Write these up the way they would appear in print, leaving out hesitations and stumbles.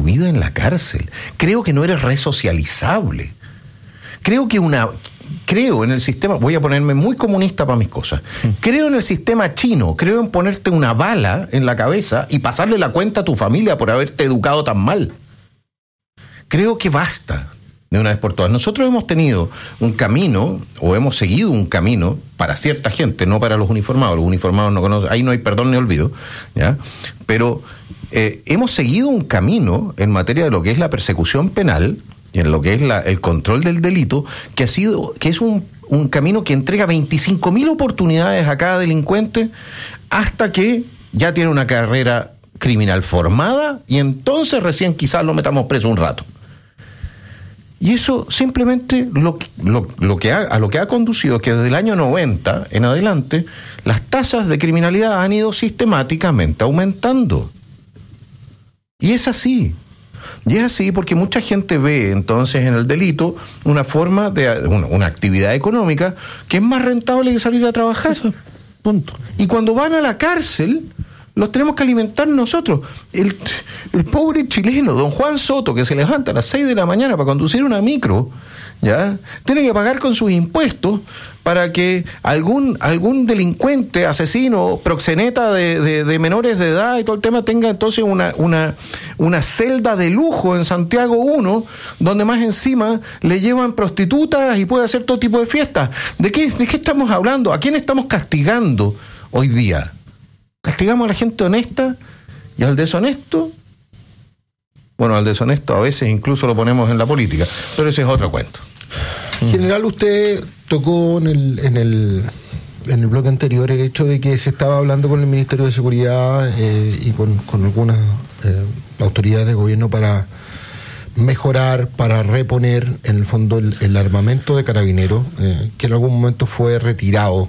vida en la cárcel. Creo que no eres resocializable. Creo en el sistema, voy a ponerme muy comunista para mis cosas. Creo en el sistema chino, creo en ponerte una bala en la cabeza y pasarle la cuenta a tu familia por haberte educado tan mal. Creo que basta de una vez por todas. Nosotros hemos tenido un camino, o hemos seguido un camino para cierta gente, no para los uniformados. Los uniformados no conocen, ahí no hay perdón ni olvido, ¿ya? Pero hemos seguido un camino en materia de lo que es la persecución penal y en lo que es el control del delito, que es un camino que entrega 25.000 oportunidades a cada delincuente hasta que ya tiene una carrera criminal formada y entonces recién quizás lo metamos preso un rato. Y eso simplemente a lo que ha conducido es que desde el año 90 en adelante las tasas de criminalidad han ido sistemáticamente aumentando. Y es así. Y es así porque mucha gente ve entonces en el delito una forma de una actividad económica que es más rentable que salir a trabajar. Eso, punto. Y cuando van a la cárcel, los tenemos que alimentar nosotros. El pobre chileno, don Juan Soto, que se levanta a las 6 de la mañana para conducir una micro, ¿ya? Tiene que pagar con sus impuestos para que algún delincuente, asesino, proxeneta de menores de edad y todo el tema tenga entonces una celda de lujo en Santiago 1, donde más encima le llevan prostitutas y puede hacer todo tipo de fiestas. ¿De qué estamos hablando? ¿A quién estamos castigando hoy día? ¿Castigamos a la gente honesta y al deshonesto? Bueno, al deshonesto a veces incluso lo ponemos en la política, pero ese es otro cuento. General, usted tocó en el bloque anterior el hecho de que se estaba hablando con el Ministerio de Seguridad y con algunas autoridades de gobierno para mejorar, para reponer en el fondo el armamento de Carabineros, que en algún momento fue retirado.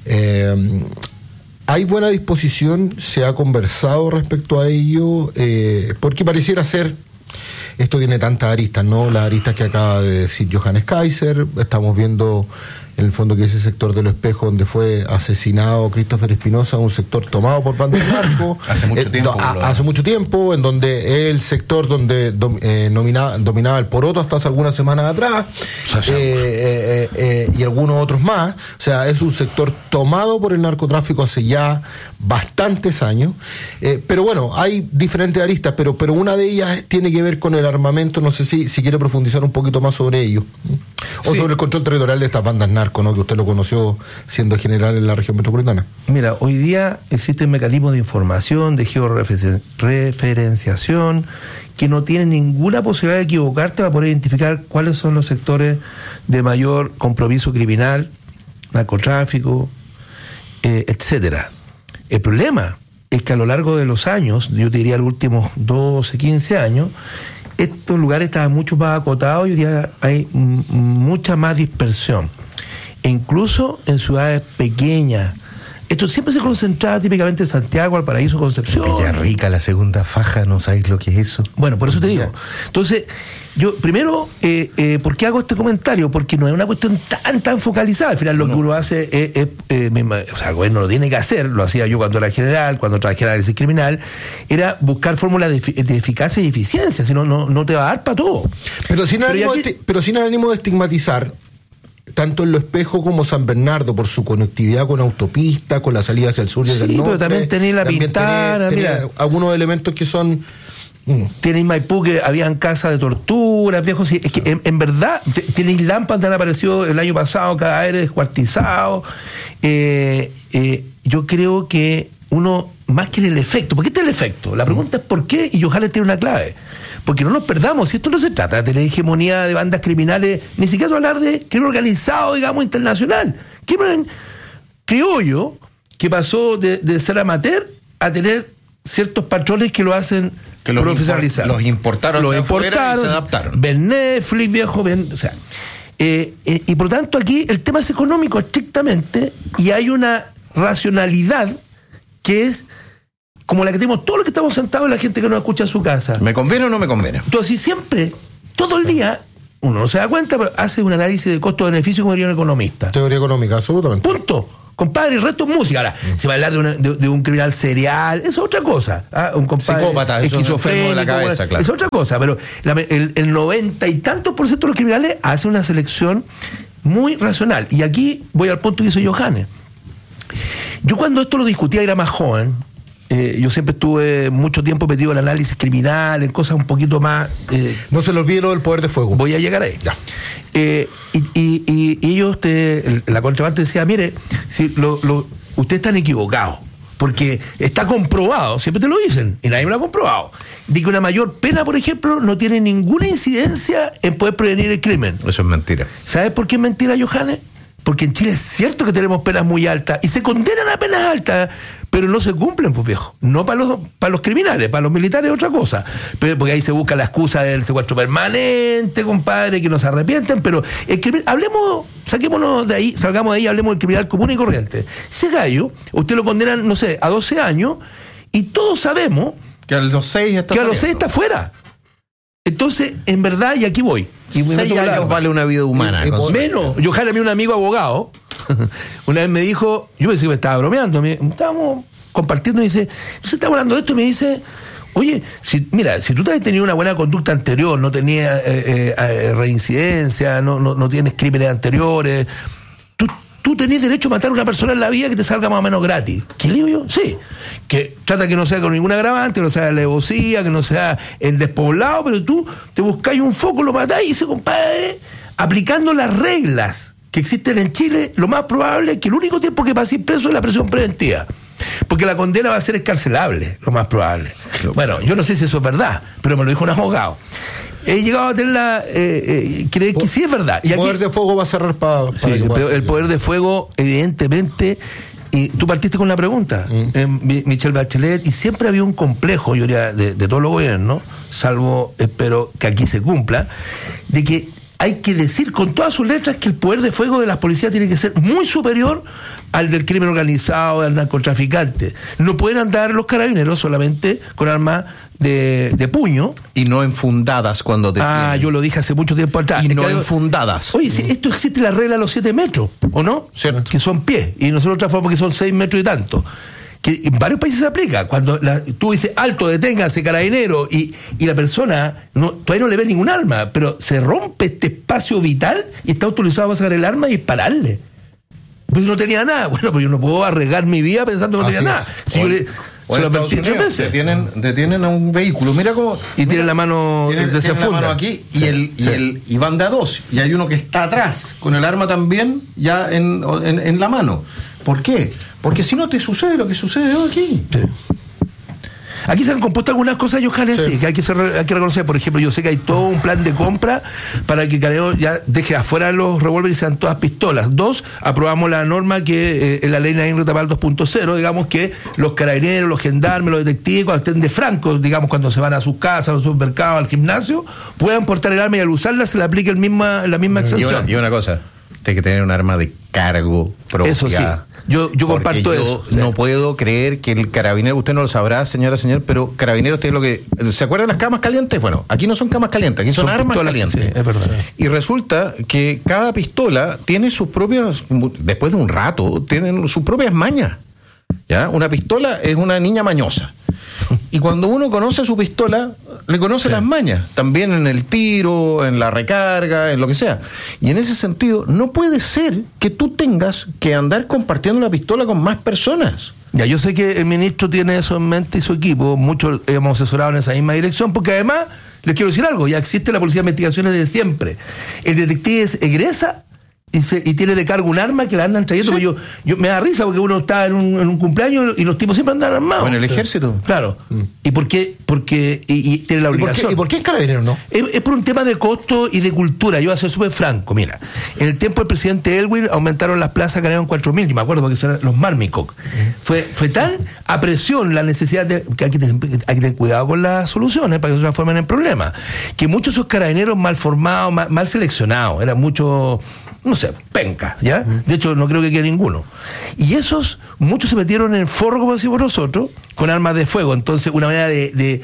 ¿Hay buena disposición? ¿Se ha conversado respecto a ello? Porque pareciera ser, esto tiene tantas aristas, ¿no? Las aristas que acaba de decir Johannes Kaiser, estamos viendo en el fondo que ese sector de Los Espejos donde fue asesinado Christopher Espinosa, un sector tomado por bandas narcos hace mucho tiempo, en donde el sector donde dominaba el poroto hasta hace algunas semanas atrás, y algunos otros más. O sea, es un sector tomado por el narcotráfico hace ya bastantes años, pero bueno, hay diferentes aristas, pero una de ellas tiene que ver con el armamento. No sé si quiere profundizar un poquito más sobre ello, o sobre el control territorial de estas bandas narcos, ¿no? Que usted lo conoció siendo general en la región metropolitana. Mira, hoy día existen mecanismos de información, de georreferenciación, que no tienen ninguna posibilidad de equivocarte para poder identificar cuáles son los sectores de mayor compromiso criminal, narcotráfico, etcétera. El problema es que a lo largo de los años, yo te diría los últimos 12, 15 años, estos lugares estaban mucho más acotados y hoy día hay mucha más dispersión. E incluso en ciudades pequeñas. Esto siempre se concentraba típicamente en Santiago, Valparaíso, Concepción. Villarrica, la segunda faja, ¿no sabéis lo que es eso? Bueno, por eso te digo. Entonces, yo primero, ¿por qué hago este comentario? Porque no es una cuestión tan focalizada. Al final lo que uno hace o sea, el gobierno lo tiene que hacer, lo hacía yo cuando era general, cuando trabajé en la análisis criminal, era buscar fórmulas de eficacia y eficiencia, si no, no te va a dar para todo. Pero sin ánimo de estigmatizar, tanto en Los Espejos como San Bernardo, por su conectividad con autopista, con la salida hacia el sur y hacia el norte. Pero también tenés la Pintana, mira, algunos elementos que son... Tenéis Maipú, que habían casas de torturas, viejos. Es que en verdad tenéis Lampa, han aparecido el año pasado cadáveres descuartizados. Yo creo que uno, más que en el efecto, ¿por qué está el efecto? La pregunta es ¿por qué? Y ojalá tiene una clave. Porque no nos perdamos, si esto no se trata de tener hegemonía de bandas criminales, ni siquiera hablar de crimen organizado, digamos, internacional. Crimen criollo, que pasó de ser amateur a tener ciertos patrones que lo hacen profesionalizar. Los importaron y se adaptaron. Ven Netflix, viejo, o sea. Y por lo tanto aquí el tema es económico estrictamente, y hay una racionalidad que es como la que tenemos todos los que estamos sentados y la gente que nos escucha en su casa. ¿Me conviene o no me conviene? Entonces, siempre, todo el día, uno no se da cuenta, pero hace un análisis de costo-beneficio como diría un economista. Teoría económica, absolutamente. Punto. Compadre, el resto es música. Ahora, se va a hablar de un criminal serial, eso es otra cosa. Un compadre psicópata, esquizofrénico, de la cabeza, claro. Es otra cosa, pero el 90 y tantos % de los criminales hace una selección muy racional. Y aquí voy al punto que hizo Johannes. Yo cuando esto lo discutía era más joven. Yo siempre estuve mucho tiempo metido en análisis criminal, en cosas un poquito más... no se le olvide lo del poder de fuego. Voy a llegar ahí. Ya. Y ellos, la contraparte decía, mire, si ustedes están equivocados, porque está comprobado, siempre te lo dicen, y nadie me lo ha comprobado, de que una mayor pena, por ejemplo, no tiene ninguna incidencia en poder prevenir el crimen. Eso es mentira. ¿Sabes por qué es mentira, Johannes? Porque en Chile es cierto que tenemos penas muy altas y se condenan a penas altas, pero no se cumplen, pues viejo. No para los criminales, para los militares es otra cosa. Pero porque ahí se busca la excusa del secuestro permanente, compadre, que no se arrepienten, pero el criminal, saquémonos de ahí, salgamos de ahí, hablemos del criminal común y corriente. Ese gallo, usted lo condenan, no sé, a 12 años, y todos sabemos que a los 6 está fuera. Entonces, en verdad, y aquí voy. 6 años vale una vida humana. Menos. Yo a mí un amigo abogado, una vez me dijo, yo pensé que me estaba bromeando, estábamos compartiendo y dice, no se está hablando de esto, y me dice, oye, si tú te has tenido una buena conducta anterior, no tenías reincidencia, no tienes crímenes anteriores, tú tenés derecho a matar a una persona en la vida que te salga más o menos gratis. ¿Qué le digo yo? Sí. Que trata que no sea con ningún agravante, que no sea alevosía, que no sea el despoblado, pero tú te buscáis un foco, lo matáis y dice, compadre, aplicando las reglas que existen en Chile, lo más probable es que el único tiempo que paséis preso es la prisión preventiva. Porque la condena va a ser escarcelable, lo más probable. Bueno, yo no sé si eso es verdad, pero me lo dijo un abogado. He llegado a tener creer que sí es verdad. Y el poder de fuego va a cerrar para sí, el poder de fuego, evidentemente. Y tú partiste con la pregunta, Michelle Bachelet, y siempre había un complejo, yo diría, de todos los gobiernos, salvo, espero que aquí se cumpla, de que hay que decir con todas sus letras que el poder de fuego de las policías tiene que ser muy superior al del crimen organizado, al narcotraficante. No pueden andar los carabineros solamente con armas de puño. Y no enfundadas cuando detienen. Yo lo dije hace mucho tiempo atrás. Y no enfundadas. Oye, si esto existe la regla de los 7 metros, ¿o no? Cierto. Que son pies, y nosotros transformamos que son 6 metros y tanto. Que en varios países se aplica. Cuando tú dices alto, deténgase, carabinero, y la persona todavía no le ve ningún arma, pero se rompe este espacio vital y está autorizado a sacar el arma y dispararle. Pues no tenía nada. Bueno, pues yo no puedo arriesgar mi vida pensando que no tenía nada. Si yo se lo advertí 3 veces. Detienen a un vehículo, mira cómo. Y tienen la mano tienen la mano aquí, sí, y van de a 2. Y hay uno que está atrás, con el arma también, ya en la mano. ¿Por qué? Porque si no te sucede lo que sucede hoy aquí. Sí. Aquí se han compuesto algunas cosas, Johannes, sí, que hay que reconocer. Por ejemplo, yo sé que hay todo un plan de compra para que Carabinero ya deje afuera los revólveres y sean todas pistolas. 2, aprobamos la norma que en la ley Nain Retabal 2.0, digamos que los carabineros, los gendarmes, los detectives, cuando estén de francos, digamos, cuando se van a sus casas, a los supermercados, al gimnasio, puedan portar el arma y al usarla se le aplique la misma exención. Y una cosa, tiene que tener un arma de cargo propia. Eso sí. Yo comparto eso. No puedo creer que el carabinero, usted no lo sabrá, señor, pero carabineros tiene lo que... ¿Se acuerdan las camas calientes? Bueno, aquí no son camas calientes, aquí son armas calientes. Sí, es verdad. Y resulta que cada pistola tiene sus propias, después de un rato, tienen sus propias mañas. ¿Ya? Una pistola es una niña mañosa. Y cuando uno conoce su pistola, le conoce las mañas, también en el tiro, en la recarga, en lo que sea. Y en ese sentido, no puede ser que tú tengas que andar compartiendo la pistola con más personas. Ya, yo sé que el ministro tiene eso en mente y su equipo, muchos hemos asesorado en esa misma dirección, porque además, les quiero decir algo, ya existe la Policía de Investigaciones desde siempre. El detective egresa y tiene de cargo un arma que la andan trayendo. Sí. Yo me da risa porque uno está en un cumpleaños y los tipos siempre andan armados. O en el ejército. Claro. ¿Y por qué? Porque tiene la obligación. ¿Y por qué es carabinero, no? Es por un tema de costo y de cultura. Yo voy a ser súper franco. Mira, en el tiempo del presidente Elwin aumentaron las plazas, ganaron 4.000. Yo me acuerdo porque eran los Marmicoc. Fue tan a presión la necesidad de que hay que tener cuidado con las soluciones para que no se transformen en problemas. Que muchos de esos carabineros mal formados, mal seleccionados, eran muchos, no sé, penca, ¿ya? De hecho, no creo que quede ninguno. Y muchos se metieron en el forro, como decimos nosotros, con armas de fuego. Entonces, una manera de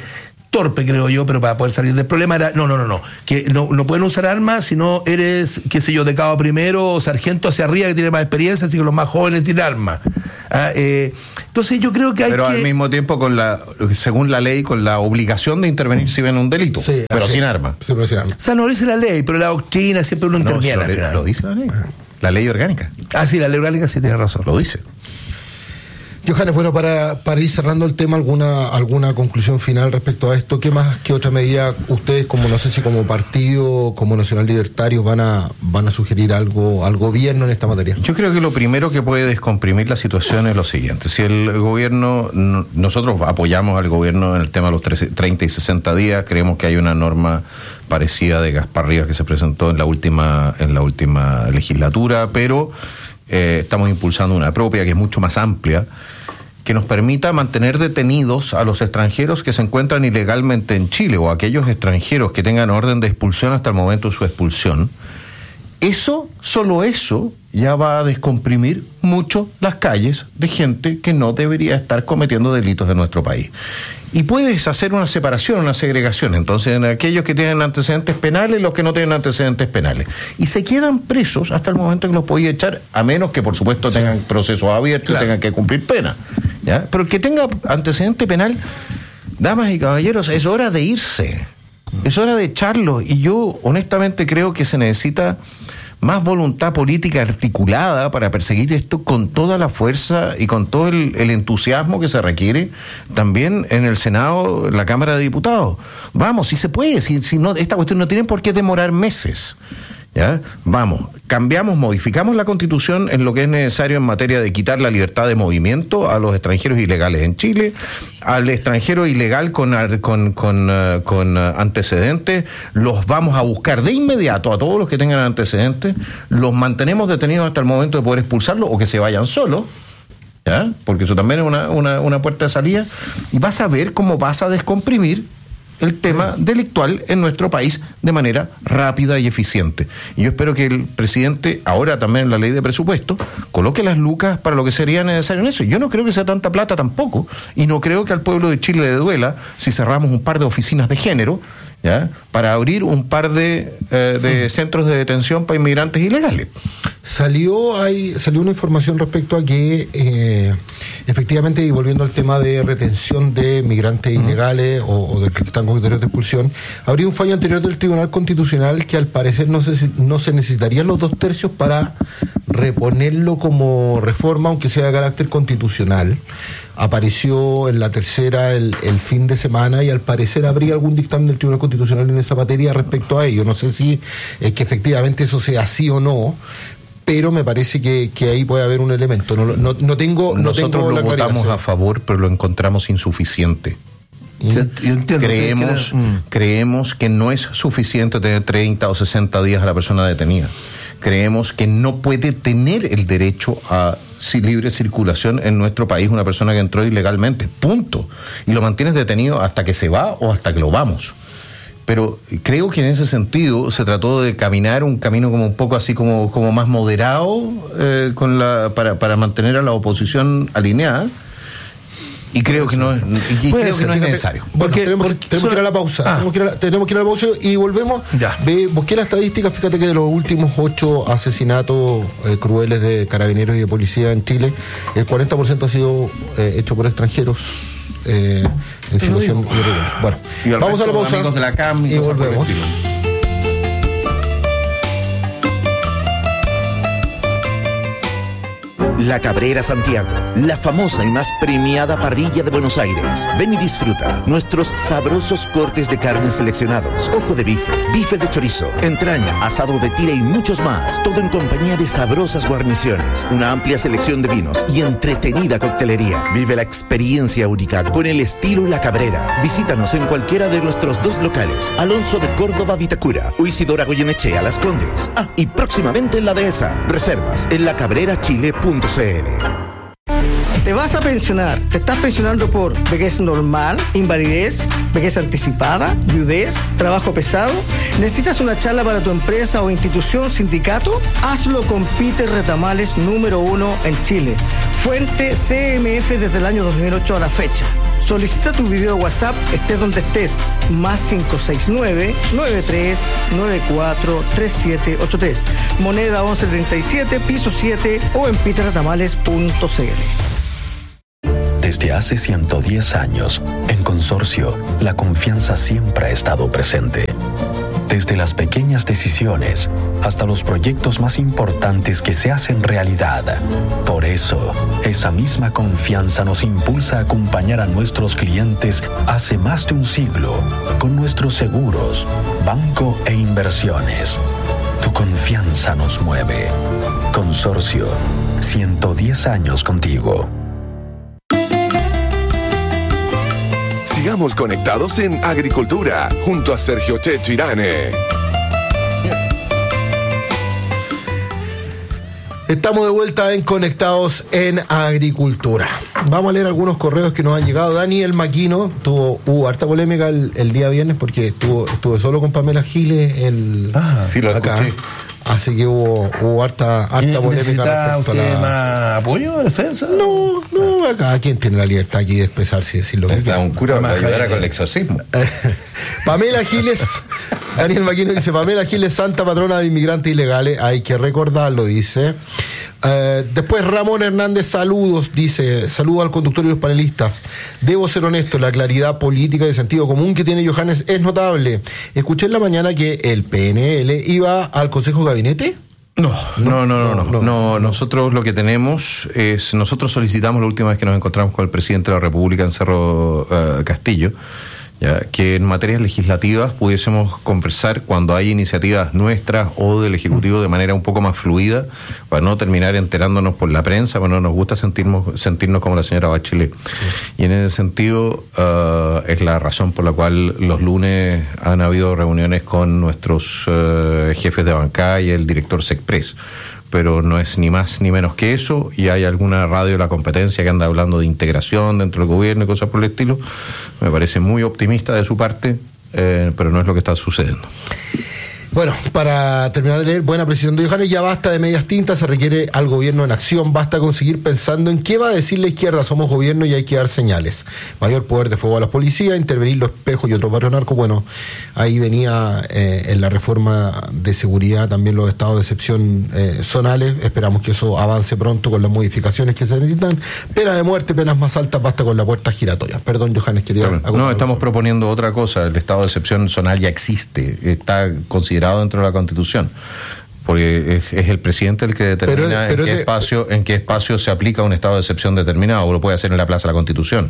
torpe, creo yo, pero para poder salir del problema era, no, que no pueden usar armas si no eres, qué sé yo, de cabo primero o sargento hacia arriba que tiene más experiencia, así que los más jóvenes sin armas. Entonces yo creo que hay pero al mismo tiempo, según la ley, con la obligación de intervenir si ven un delito, sí, pero sin armas. Sí, pero sin armas. O sea, no lo dice la ley, pero la doctrina siempre uno interviene. Lo dice la ley. La ley orgánica. Sí, la ley orgánica sí tiene razón. Lo dice. Johannes, bueno, para ir cerrando el tema, alguna conclusión final respecto a esto. ¿Qué otra medida ustedes, como no sé si como partido, como Nacional Libertarios, van a sugerir algo al gobierno en esta materia? Yo creo que lo primero que puede descomprimir la situación es lo siguiente. Si el gobierno, nosotros apoyamos al gobierno en el tema de los 30 y 60 días, creemos que hay una norma parecida de Gaspar Rivas que se presentó en la última legislatura, pero estamos impulsando una propia que es mucho más amplia, que nos permita mantener detenidos a los extranjeros que se encuentran ilegalmente en Chile o aquellos extranjeros que tengan orden de expulsión hasta el momento de su expulsión. Solo eso ya va a descomprimir mucho las calles de gente que no debería estar cometiendo delitos en nuestro país. Y puedes hacer una separación, una segregación, entonces, en aquellos que tienen antecedentes penales y los que no tienen antecedentes penales. Y se quedan presos hasta el momento que los podéis echar, a menos que, por supuesto, tengan procesos abiertos, claro, y tengan que cumplir pena, ¿ya? Pero el que tenga antecedente penal, damas y caballeros, es hora de irse. Es hora de echarlo. Y yo, honestamente, creo que se necesita más voluntad política articulada para perseguir esto con toda la fuerza y con todo el entusiasmo que se requiere también en el Senado, en la Cámara de Diputados. Vamos, si se puede, si no, esta cuestión no tiene por qué demorar meses. ¿Ya? Vamos, modificamos la Constitución en lo que es necesario en materia de quitar la libertad de movimiento a los extranjeros ilegales en Chile, al extranjero ilegal con antecedentes, los vamos a buscar de inmediato a todos los que tengan antecedentes, los mantenemos detenidos hasta el momento de poder expulsarlos o que se vayan solos, ¿ya? Porque eso también es una puerta de salida, y vas a ver cómo vas a descomprimir el tema delictual en nuestro país de manera rápida y eficiente. Y yo espero que el presidente, ahora también en la ley de presupuesto, coloque las lucas para lo que sería necesario en eso. Yo no creo que sea tanta plata tampoco, y no creo que al pueblo de Chile le duela si cerramos un par de oficinas de género, ¿ya?, para abrir un par de centros de detención para inmigrantes ilegales. Salió una información respecto a que efectivamente, y volviendo al tema de retención de migrantes ilegales o de que están con criterios de expulsión, habría un fallo anterior del Tribunal Constitucional que al parecer no se necesitarían los 2/3 para reponerlo como reforma, aunque sea de carácter constitucional. Apareció en la tercera el fin de semana, y al parecer habría algún dictamen del Tribunal Constitucional en esa materia respecto a ello. No sé si que efectivamente eso sea así o no, pero me parece que ahí puede haber un elemento. Nosotros lo votamos a favor, pero lo encontramos insuficiente. Creemos que no es suficiente tener 30 o 60 días a la persona detenida. Creemos que no puede tener el derecho a libre circulación en nuestro país una persona que entró ilegalmente, punto. Y lo mantienes detenido hasta que se va o hasta que lo vamos. Pero creo que en ese sentido se trató de caminar un camino como un poco así como más moderado para mantener a la oposición alineada. Y creo que no es necesario. Bueno, tenemos que ir a la pausa. Tenemos que ir a la pausa y volvemos. Busqué la estadística. Fíjate que de los últimos 8 asesinatos crueles de carabineros y de policía en Chile, el 40% ha sido hecho por extranjeros en situación irregular. Bueno, vamos a la pausa de la CAM y volvemos. La Cabrera Santiago, la famosa y más premiada parrilla de Buenos Aires. Ven y disfruta nuestros sabrosos cortes de carne seleccionados, ojo de bife, bife de chorizo, entraña, asado de tira y muchos más. Todo en compañía de sabrosas guarniciones, una amplia selección de vinos y entretenida coctelería. Vive la experiencia única con el estilo La Cabrera. Visítanos en cualquiera de nuestros 2 locales, Alonso de Córdoba, Vitacura, o Isidora Goyenechea, Las Condes. Y próximamente en La Dehesa. Reservas en lacabrerachile.cl. Te vas a pensionar, te estás pensionando por vejez normal, invalidez, vejez anticipada, viudez, trabajo pesado. ¿Necesitas una charla para tu empresa o institución, sindicato? Hazlo con Peter Retamales, número 1 en Chile. Fuente CMF desde el año 2008 a la fecha. Solicita tu video de WhatsApp, estés donde estés. Más 569-9394-3783. Moneda 1137, piso 7 o en pietratamales.cl. Desde hace 110 años, en Consorcio, la confianza siempre ha estado presente. Desde las pequeñas decisiones hasta los proyectos más importantes que se hacen realidad. Por eso, esa misma confianza nos impulsa a acompañar a nuestros clientes hace más de un siglo con nuestros seguros, banco e inversiones. Tu confianza nos mueve. Consorcio, 110 años contigo. Sigamos conectados en Agricultura, junto a Sergio Checho Irane. Estamos de vuelta en Conectados en Agricultura. Vamos a leer algunos correos que nos han llegado. Daniel Maquino, hubo harta polémica el día viernes porque estuve solo con Pamela Giles sí, lo acá. escuché. Así que hubo harta polémica. ¿Necesita usted más apoyo, defensa? No, acá quien tiene la libertad aquí de expresarse y decir lo que quiera. Un cura para ayudar con el exorcismo. Pamela Giles, Daniel Maquino dice, Pamela Giles, santa patrona de inmigrantes ilegales, hay que recordarlo, dice. Después Ramón Hernández, saludos, dice, saludo al conductor y los panelistas. Debo ser honesto, la claridad política y de sentido común que tiene Johannes es notable. Escuché en la mañana que el PNL iba al Consejo de Gabinete. No. Nosotros lo que tenemos es, nosotros solicitamos la última vez que nos encontramos con el presidente de la República en Cerro Castillo, ya, que en materias legislativas pudiésemos conversar cuando hay iniciativas nuestras o del Ejecutivo de manera un poco más fluida, para no terminar enterándonos por la prensa, pero no nos gusta sentirnos como la señora Bachelet. Y en ese sentido es la razón por la cual los lunes han habido reuniones con nuestros jefes de bancada y el director Secpres. Pero no es ni más ni menos que eso, y hay alguna radio de la competencia que anda hablando de integración dentro del gobierno y cosas por el estilo. Me parece muy optimista de su parte, pero no es lo que está sucediendo. Bueno, para terminar de leer, buena precisión de Johannes, ya basta de medias tintas, se requiere al gobierno en acción, basta con seguir pensando en qué va a decir la izquierda, somos gobierno y hay que dar señales. Mayor poder de fuego a la policía, intervenir los espejos y otros barrios narcos. Bueno, ahí venía en la reforma de seguridad también los estados de excepción zonales, esperamos que eso avance pronto con las modificaciones que se necesitan. Pena de muerte, penas más altas, basta con la puerta giratoria. Perdón, Johannes, quería... No, estamos proponiendo otra cosa, el estado de excepción zonal ya existe, está considerado dentro de la Constitución, porque es el presidente el que determina en qué espacio se aplica un estado de excepción determinado, o lo puede hacer en la Plaza de la Constitución.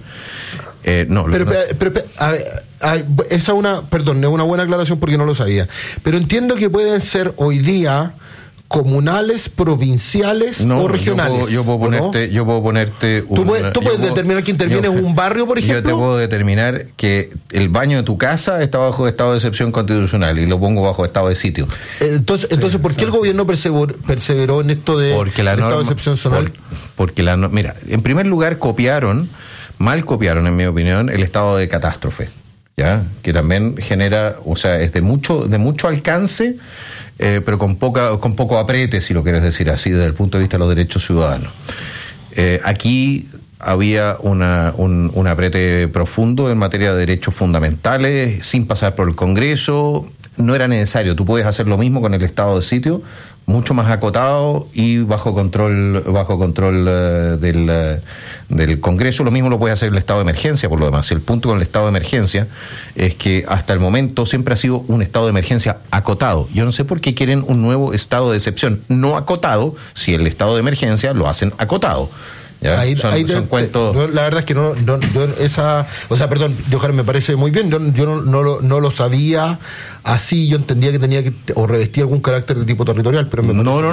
Esa es una buena aclaración porque no lo sabía, pero entiendo que pueden ser hoy día comunales, provinciales o regionales. Yo puedo ponerte ¿Tú puedes determinar que interviene en un barrio, por ejemplo? Yo te puedo determinar que el baño de tu casa está bajo estado de excepción constitucional y lo pongo bajo estado de sitio. Entonces ¿por qué el gobierno perseveró en esto de estado de excepción zonal? Mira, en primer lugar mal copiaron, en mi opinión, el estado de catástrofe, ¿ya? Que también genera, es de mucho alcance, pero con poco aprete, si lo quieres decir así, desde el punto de vista de los derechos ciudadanos. Aquí había un aprete profundo en materia de derechos fundamentales, sin pasar por el Congreso. No era necesario, tú puedes hacer lo mismo con el estado de sitio, mucho más acotado y bajo control del Congreso. Lo mismo lo puede hacer el estado de emergencia, por lo demás. El punto con el estado de emergencia es que hasta el momento siempre ha sido un estado de emergencia acotado. Yo no sé por qué quieren un nuevo estado de excepción no acotado, si el estado de emergencia lo hacen acotado. Son cuentos. La verdad es que perdón, Johannes, me parece muy bien. Yo no lo sabía así. Yo entendía que tenía que o revestía algún carácter de tipo territorial, pero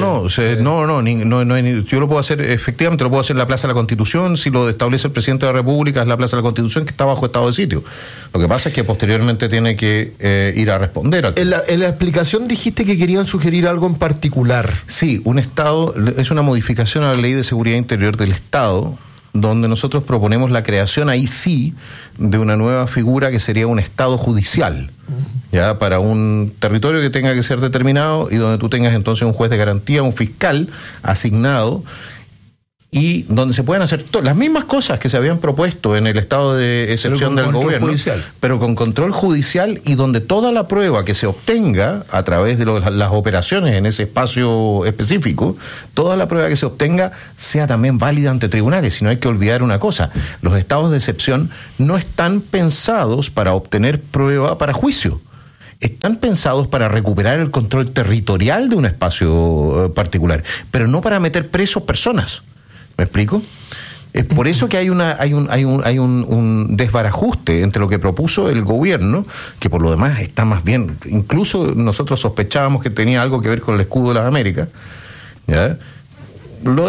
yo lo puedo hacer, efectivamente lo puedo hacer en la Plaza de la Constitución. Si lo establece el presidente de la República, es la Plaza de la Constitución que está bajo estado de sitio. Lo que pasa es que posteriormente tiene que ir a responder. En la explicación dijiste que querían sugerir algo en particular. Sí, es una modificación a la Ley de Seguridad Interior del Estado, donde nosotros proponemos la creación, ahí sí, de una nueva figura que sería un Estado judicial, ya, para un territorio que tenga que ser determinado y donde tú tengas entonces un juez de garantía, un fiscal asignado, y donde se pueden hacer las mismas cosas que se habían propuesto en el estado de excepción del gobierno, pero con control judicial, y donde toda la prueba que se obtenga a través de las operaciones en ese espacio específico, toda la prueba que se obtenga sea también válida ante tribunales. Y no hay que olvidar una cosa: los estados de excepción no están pensados para obtener prueba para juicio. Están pensados para recuperar el control territorial de un espacio particular, pero no para meter presos personas. ¿Me explico? Es por eso que hay un desbarajuste entre lo que propuso el gobierno, que por lo demás está más bien, incluso nosotros sospechábamos que tenía algo que ver con el escudo de las Américas, ¿ya? Vamos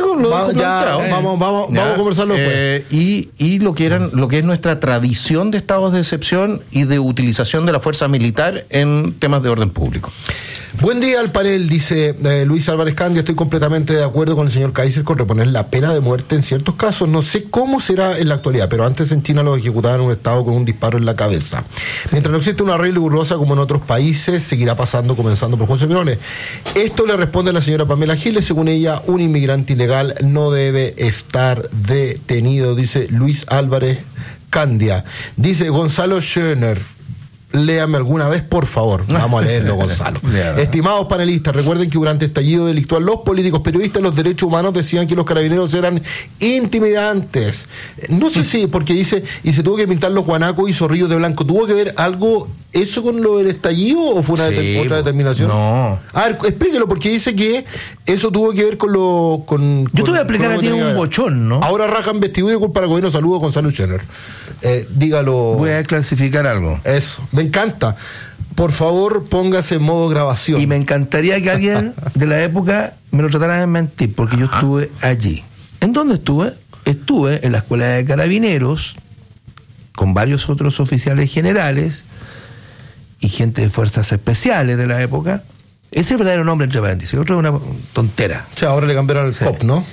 a conversarlo después. Y lo que es nuestra tradición de estados de excepción y de utilización de la fuerza militar en temas de orden público. Buen día al panel, dice Luis Álvarez Candia. Estoy completamente de acuerdo con el señor Kaiser con reponer la pena de muerte en ciertos casos. No sé cómo será en la actualidad, pero antes en China los ejecutaban en un estado con un disparo en la cabeza. Mientras no existe una regla rigurosa como en otros países, seguirá pasando, comenzando por José Mirones. Esto le responde la señora Pamela Giles. Según ella, un inmigrante ilegal no debe estar detenido, dice Luis Álvarez Candia. Dice Gonzalo Schöner: léame alguna vez, por favor. Vamos a leerlo, Gonzalo. Estimados panelistas, recuerden que durante el estallido delictual los políticos, periodistas y los derechos humanos decían que los carabineros eran intimidantes. No sé si, porque dice, y se tuvo que pintar los guanacos y zorrillos de blanco. ¿Tuvo que ver algo eso con lo del estallido o fue otra determinación? No. A ver, explíquelo, porque dice que eso tuvo que ver con lo... Yo te voy a explicar a ti un bochón, ¿no? Ahora rajan vestido y culpa al gobierno. Saludos, Gonzalo Schöner. Dígalo. Voy a clasificar algo. Eso. Me encanta. Por favor, póngase en modo grabación. Y me encantaría que alguien de la época me lo tratara de mentir, porque yo estuve allí. ¿En dónde estuve? Estuve en la escuela de carabineros con varios otros oficiales generales y gente de fuerzas especiales de la época. Ese es el verdadero nombre, entre paréntesis. Otro es una tontera. O sea, ahora le cambiaron el COP, ¿no?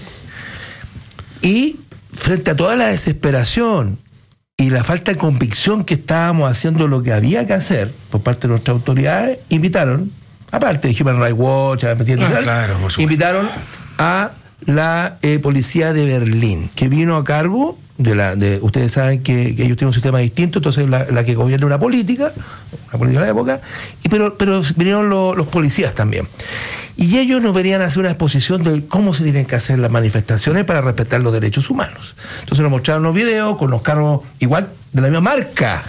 Y frente a toda la desesperación y la falta de convicción que estábamos haciendo lo que había que por parte de nuestras autoridades, invitaron, aparte de Human Rights Watch, invitaron a la policía de Berlín, que vino a cargo ustedes saben que ellos tienen un sistema distinto, entonces la que gobierna una política de la época, pero vinieron los policías también. Y ellos nos venían a hacer una exposición de cómo se tienen que hacer las manifestaciones para respetar los derechos humanos. Entonces nos mostraron los videos con los carros igual de la misma marca.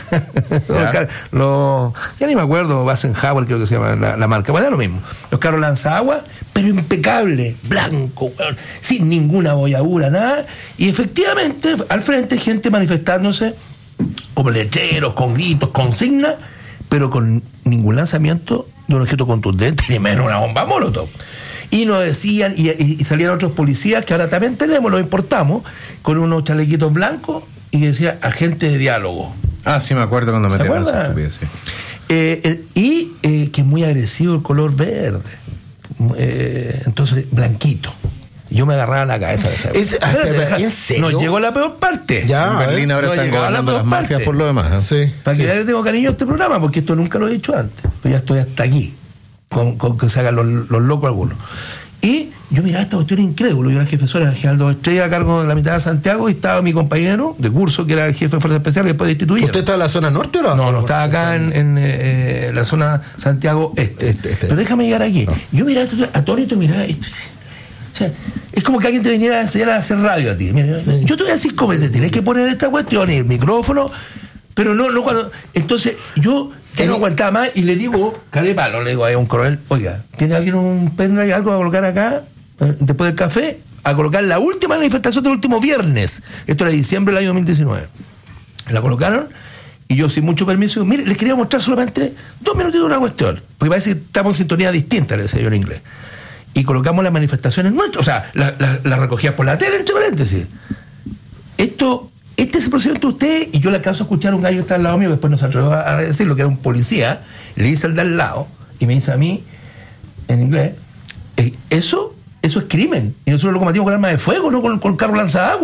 Ya ni me acuerdo, Bassenhauer creo que se llama la marca. Bueno, es lo mismo. Los carros lanzaagua, pero impecable, blanco, sin ninguna bolladura, nada. Y efectivamente, al frente, gente manifestándose con letreros, con gritos, consignas, pero con ningún lanzamiento de un objeto contundente, ni menos una bomba molotov. Y nos decían, y salían otros policías que ahora también tenemos, los importamos, con unos chalequitos blancos y decía agente de diálogo. Ah, sí, me acuerdo cuando metieron esa estupidez, sí. Que es muy agresivo el color verde. Entonces, blanquito. Yo me agarraba la cabeza de esa. ¿En serio? Nos llegó la peor parte. Ya, en Berlín ahora están gobernando las mafias por lo demás. Sí. Para que ya le tengo cariño a este programa, porque esto nunca lo he dicho antes. Pero ya estoy hasta aquí, con que se hagan los locos algunos. Y yo miraba esta cuestión incrédulo. Yo era jefe de Geraldo Estrella, a cargo de la mitad de Santiago, y estaba mi compañero de curso, que era el jefe de Fuerza Especial, que después destituyeron. ¿Usted está en la zona norte o no? No, estaba acá en la zona Santiago Este. Pero déjame llegar aquí. Yo miraba esto, atónito, miraba esto. O sea, es como que alguien te viniera a enseñar a hacer radio a ti. Mira, yo te voy a decir cómo te tienes que poner esta cuestión y el micrófono, pero no cuando. Entonces, yo ya no aguantaba más y le digo, cabe palo, le digo a un coronel, oiga, ¿tiene alguien un pendrive, algo a colocar acá, después del café? A colocar la última manifestación del último viernes. Esto era diciembre del año 2019. La colocaron y yo, sin mucho permiso, mire, les quería mostrar solamente 2 minutitos de una cuestión, porque parece que estamos en sintonía distinta, le decía yo en inglés. Y colocamos las manifestaciones nuestras, o sea, las recogías por la tele, entre paréntesis. Este es el procedimiento de usted, y yo le alcanzo a escuchar a un gallo que está al lado mío, que después nos atrevió a decirlo, que era un policía, le dice al de al lado, y me dice a mí, en inglés, eso es crimen, y nosotros lo combatimos con armas de fuego, no con carro lanzagua.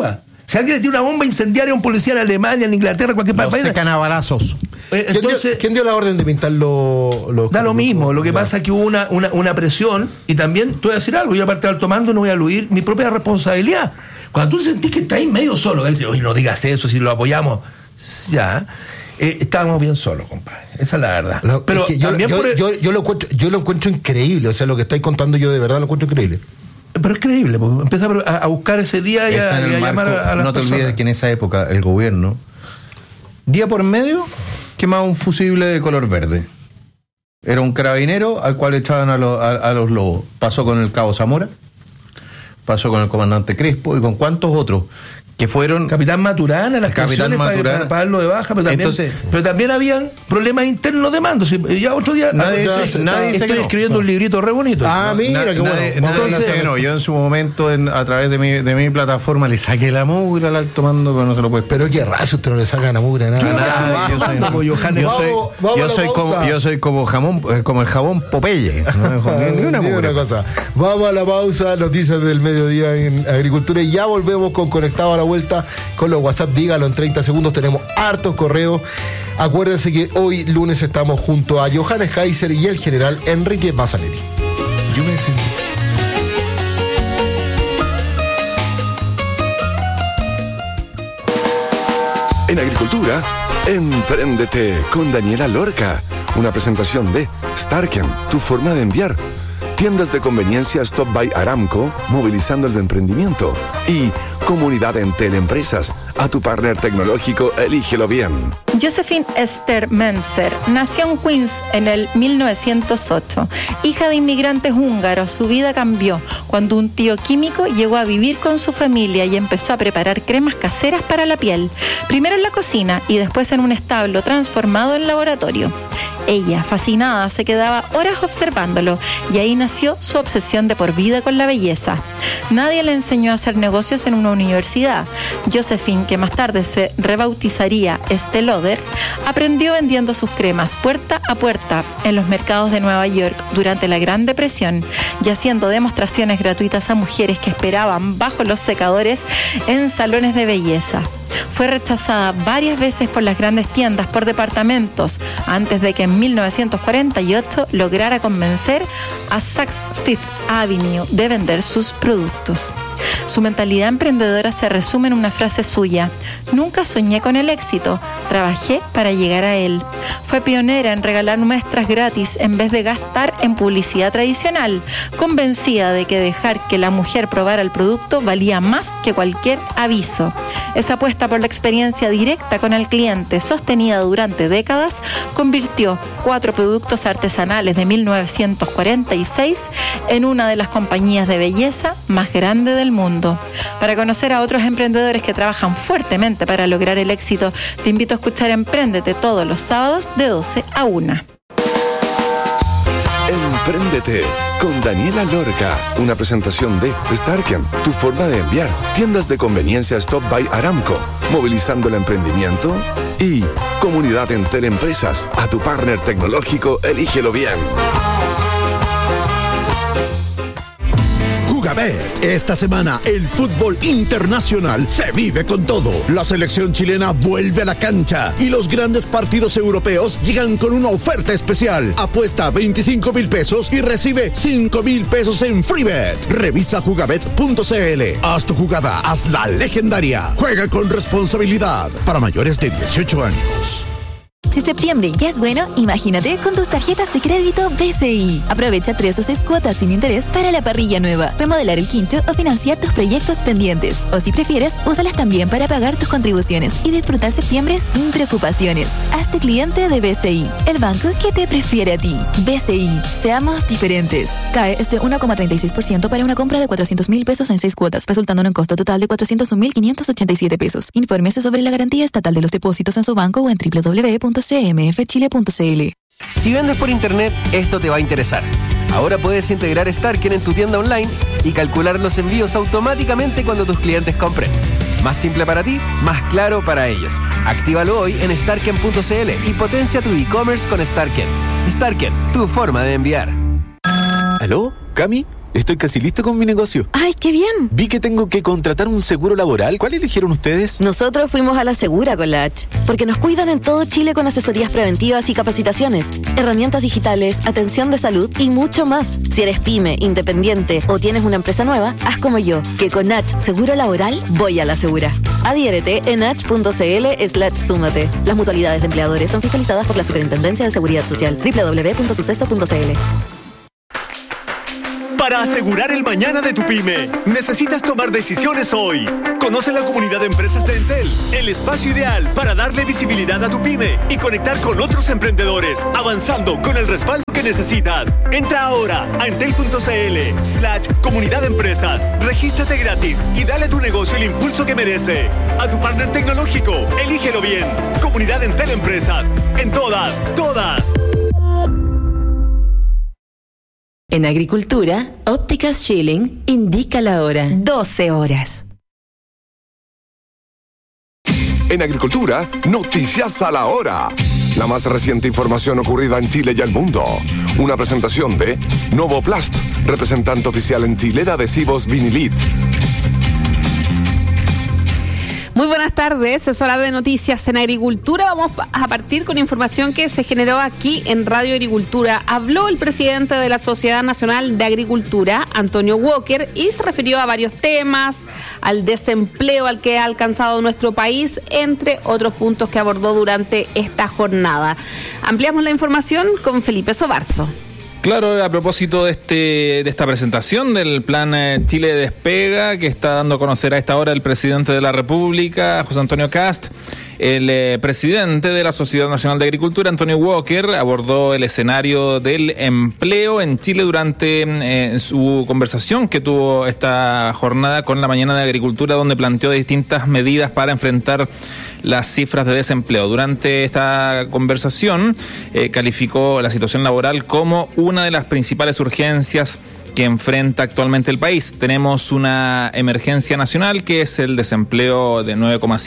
Si alguien le tiene una bomba incendiaria a un policía en Alemania, en Inglaterra, en cualquier Los país, secan a balazos. entonces ¿Quién dio la orden de pintar los da lo mismo. Lo que pasa es que hubo una presión, y también te voy a decir algo, yo aparte de alto mando no voy a eludir mi propia responsabilidad. Cuando tú sentís que estás medio solo, que dices, oye, no digas eso, si lo apoyamos, ya, estábamos bien solos, compadre. Esa es la verdad. Pero es que también yo lo encuentro increíble, o sea, lo que estáis contando yo de verdad lo encuentro increíble. Pero es creíble, porque empieza a buscar ese día y a llamar a las No te personas. olvides que en esa época el gobierno, día por medio, quemaba un fusible de color verde. Era un carabinero al cual echaban a los lobos. Pasó con el cabo Zamora, pasó con el comandante Crespo y con cuántos otros que fueron... Capitán Maturana, las canciones para darlo de baja, pero también habían problemas internos de mando. Ya otro día estoy escribiendo un librito re bonito. Mira, qué bueno. Entonces, yo en su momento, a través de mi plataforma, le saqué la mugre al alto mando, pero no se lo puede. Pero qué rayo, usted no le saca la mugre a nada. Yo soy como jamón, como el jabón Popeye. Ni una mugre. Cosa. Vamos a la pausa, noticias del mediodía en Agricultura, y ya volvemos con Conectado a la Vuelta con los WhatsApp. Dígalo en 30 segundos, tenemos hartos correos. Acuérdense que hoy lunes estamos junto a Johannes Kaiser y el general Enrique Mazzanetti. Yo me sentí. En Agricultura, Empréndete con Daniela Lorca. Una presentación de Starken, tu forma de enviar. Tiendas de conveniencia Stop by Aramco, movilizando el emprendimiento. Y Comunidad Entel Empresas, a tu partner tecnológico, elígelo bien. Josephine Esther Menzer nació en Queens en el 1908. Hija de inmigrantes húngaros, su vida cambió cuando un tío químico llegó a vivir con su familia y empezó a preparar cremas caseras para la piel. Primero en la cocina y después en un establo transformado en laboratorio. Ella, fascinada, se quedaba horas observándolo y ahí nació su obsesión de por vida con la belleza. Nadie le enseñó a hacer negocios en una universidad. Josephine, que más tarde se rebautizaría Estée Lauder, aprendió vendiendo sus cremas puerta a puerta en los mercados de Nueva York durante la Gran Depresión y haciendo demostraciones gratuitas a mujeres que esperaban bajo los secadores en salones de belleza. Fue rechazada varias veces por las grandes tiendas por departamentos antes de que en 1948 lograra convencer a Saks Fifth Avenue de vender sus productos. Su mentalidad emprendedora se resume en una frase suya: nunca soñé con el éxito, trabajé para llegar a él. Fue pionera en regalar muestras gratis en vez de gastar en publicidad tradicional, convencida de que dejar que la mujer probara el producto valía más que cualquier aviso. Esa apuesta por la experiencia directa con el cliente, sostenida durante décadas, convirtió 4 productos artesanales de 1946 en una de las compañías de belleza más grandes del mundo. Para conocer a otros emprendedores que trabajan fuertemente para lograr el éxito, te invito a escuchar Empréndete todos los sábados de 12 a 1. Empréndete con Daniela Lorca. Una presentación de Starken, tu forma de enviar. Tiendas de conveniencia Stop by Aramco, movilizando el emprendimiento. Y Comunidad Entel Empresas, a tu partner tecnológico, elígelo bien. Jugabet. Esta semana el fútbol internacional se vive con todo. La selección chilena vuelve a la cancha y los grandes partidos europeos llegan con una oferta especial. Apuesta 25,000 pesos y recibe 5,000 pesos en FreeBet. Revisa jugabet.cl. Haz tu jugada, haz la legendaria. Juega con responsabilidad. Para mayores de 18 años. Si septiembre ya es bueno, imagínate con tus tarjetas de crédito BCI. Aprovecha 3 o 6 cuotas sin interés para la parrilla nueva, remodelar el quincho o financiar tus proyectos pendientes. O si prefieres, úsalas también para pagar tus contribuciones y disfrutar septiembre sin preocupaciones. Hazte cliente de BCI, el banco que te prefiere a ti. BCI, seamos diferentes. CAE es de 1,36% para una compra de 400,000 pesos en 6 cuotas, resultando en un costo total de 401,587 pesos. Infórmese sobre la garantía estatal de los depósitos en su banco o en www.cmfchile.cl. Si vendes por internet, esto te va a interesar. Ahora puedes integrar Starken en tu tienda online y calcular los envíos automáticamente cuando tus clientes compren. Más simple para ti, más claro para ellos. Actívalo hoy en starken.cl y potencia tu e-commerce con Starken. Starken, tu forma de enviar. ¿Aló? ¿Cami? estoy casi listo con mi negocio. ¡Ay, qué bien! Vi que tengo que contratar un seguro laboral. ¿Cuál eligieron ustedes? Nosotros fuimos a la Segura con la H, porque nos cuidan en todo Chile con asesorías preventivas y capacitaciones, herramientas digitales, atención de salud y mucho más. Si eres pyme, independiente o tienes una empresa nueva, haz como yo, que con H Seguro Laboral voy a la Segura. Adhiérete en h.cl/súmate. Las mutualidades de empleadores son fiscalizadas por la Superintendencia de Seguridad Social. www.suceso.cl. Para asegurar el mañana de tu pyme, necesitas tomar decisiones hoy. Conoce la comunidad de empresas de Entel, el espacio ideal para darle visibilidad a tu pyme y conectar con otros emprendedores, avanzando con el respaldo que necesitas. Entra ahora a entel.cl/comunidad de empresas. Regístrate gratis y dale a tu negocio el impulso que merece. A tu partner tecnológico, elígelo bien. Comunidad Entel Empresas. En todas. En Agricultura, Ópticas Schilling indica la hora. 12 horas. En Agricultura, noticias a la hora. La más reciente información ocurrida en Chile y el mundo. Una presentación de Novoplast, representante oficial en Chile de adhesivos Vinilit. Muy buenas tardes, es hora de noticias en Agricultura. Vamos a partir con información que se generó aquí en Radio Agricultura. Habló el presidente de la Sociedad Nacional de Agricultura, Antonio Walker, y se refirió a varios temas, al desempleo al que ha alcanzado nuestro país, entre otros puntos que abordó durante esta jornada. Ampliamos la información con Felipe Sobarzo. Claro, a propósito de esta presentación del Plan Chile Despega, que está dando a conocer a esta hora el presidente de la República, José Antonio Kast, el presidente de la Sociedad Nacional de Agricultura, Antonio Walker, abordó el escenario del empleo en Chile durante su conversación que tuvo esta jornada con la Mañana de Agricultura, donde planteó distintas medidas para enfrentar las cifras de desempleo. Durante esta conversación calificó la situación laboral como una de las principales urgencias que enfrenta actualmente el país. Tenemos una emergencia nacional que es el desempleo de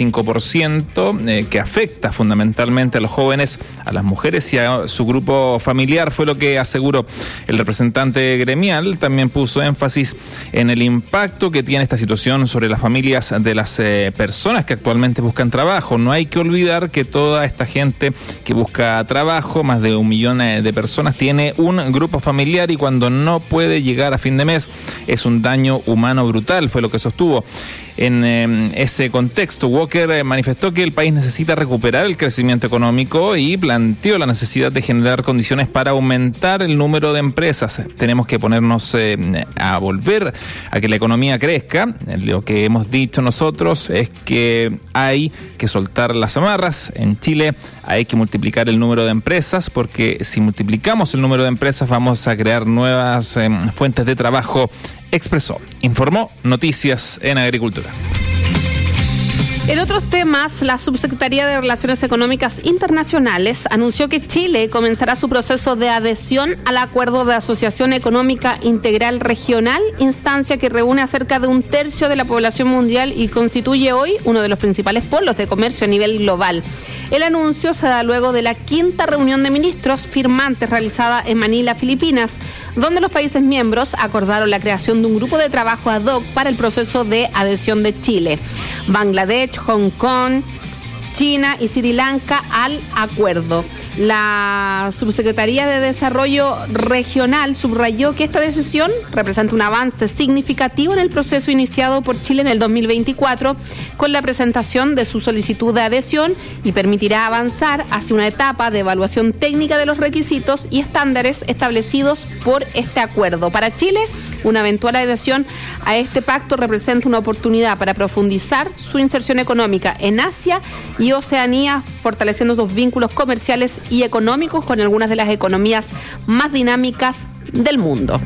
9,5%, que afecta fundamentalmente a los jóvenes, a las mujeres y a su grupo familiar, fue lo que aseguró el representante gremial. También puso énfasis en el impacto que tiene esta situación sobre las familias de las personas que actualmente buscan trabajo. No hay que olvidar que toda esta gente que busca trabajo, más de 1 millón de personas, tiene un grupo familiar y cuando no puede llegar a fin de mes es un daño humano brutal, fue lo que sostuvo. En ese contexto, Walker manifestó que el país necesita recuperar el crecimiento económico y planteó la necesidad de generar condiciones para aumentar el número de empresas. Tenemos que ponernos a volver a que la economía crezca. Lo que hemos dicho nosotros es que hay que soltar las amarras. En Chile hay que multiplicar el número de empresas, porque si multiplicamos el número de empresas vamos a crear nuevas fuentes de trabajo, expresó. Informó Noticias en Agricultura. En otros temas, la Subsecretaría de Relaciones Económicas Internacionales anunció que Chile comenzará su proceso de adhesión al Acuerdo de Asociación Económica Integral Regional, instancia que reúne a cerca de 1/3 de la población mundial y constituye hoy uno de los principales polos de comercio a nivel global. El anuncio se da luego de la 5ª reunión de ministros firmantes realizada en Manila, Filipinas, donde los países miembros acordaron la creación de un grupo de trabajo ad hoc para el proceso de adhesión de Chile. Bangladesh, Hong Kong, China y Sri Lanka al acuerdo. La Subsecretaría de Desarrollo Regional subrayó que esta decisión representa un avance significativo en el proceso iniciado por Chile en el 2024 con la presentación de su solicitud de adhesión y permitirá avanzar hacia una etapa de evaluación técnica de los requisitos y estándares establecidos por este acuerdo. Para Chile, una eventual adhesión a este pacto representa una oportunidad para profundizar su inserción económica en Asia y Oceanía, fortaleciendo sus vínculos comerciales y económicos con algunas de las economías más dinámicas del mundo.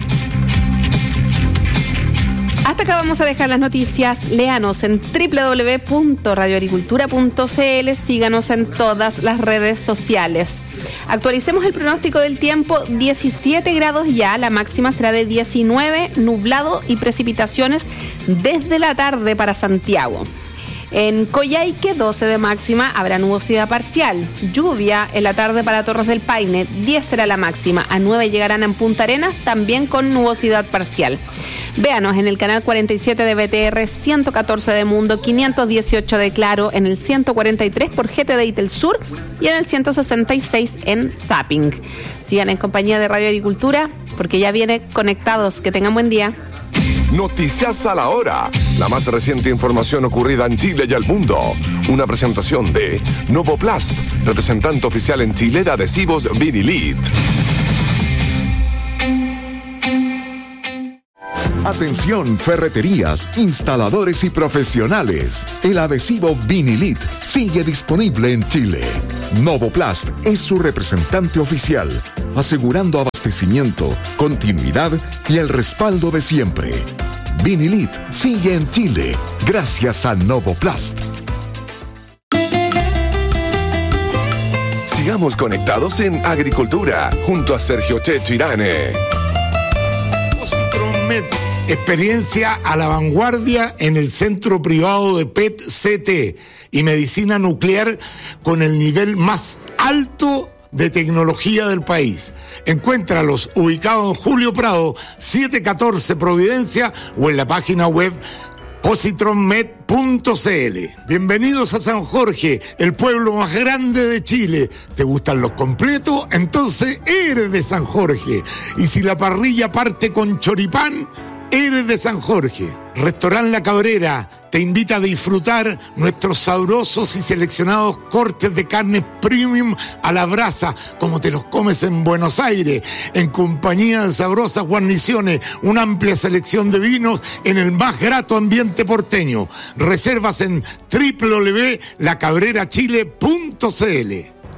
Hasta acá vamos a dejar las noticias. Léanos en www.radioagricultura.cl, síganos en todas las redes sociales. Actualicemos el pronóstico del tiempo. 17 grados ya, la máxima será de 19, nublado y precipitaciones desde la tarde para Santiago. En Coyhaique, 12 de máxima, habrá nubosidad parcial. Lluvia en la tarde para Torres del Paine, 10 será la máxima. A 9 llegarán en Punta Arenas, también con nubosidad parcial. Véanos en el canal 47 de BTR, 114 de Mundo, 518 de Claro, en el 143 por GTD y Telsur y en el 166 en Zapping. Sigan en compañía de Radio Agricultura, porque ya viene Conectados. Que tengan buen día. Noticias a la hora. La más reciente información ocurrida en Chile y el mundo. Una presentación de Novoplast, representante oficial en Chile de adhesivos Vinilit. Atención, ferreterías, instaladores y profesionales. El adhesivo Vinilit sigue disponible en Chile. Novoplast es su representante oficial, asegurando abastecimiento, continuidad y el respaldo de siempre. Vinilit sigue en Chile gracias a Novoplast. Sigamos conectados en Agricultura junto a Sergio Checho Irane. Positron-Med, experiencia a la vanguardia en el centro privado de PET-CT y medicina nuclear con el nivel más alto de tecnología del país. Encuéntralos ubicados en Julio Prado, 714 Providencia o en la página web positronmed.cl. Bienvenidos a San Jorge, el pueblo más grande de Chile. ¿Te gustan los completos? Entonces eres de San Jorge. Y si la parrilla parte con choripán, eres de San Jorge. Restaurant La Cabrera te invita a disfrutar nuestros sabrosos y seleccionados cortes de carne premium a la brasa, como te los comes en Buenos Aires, en compañía de sabrosas guarniciones, una amplia selección de vinos en el más grato ambiente porteño. Reservas en www.lacabrerachile.cl.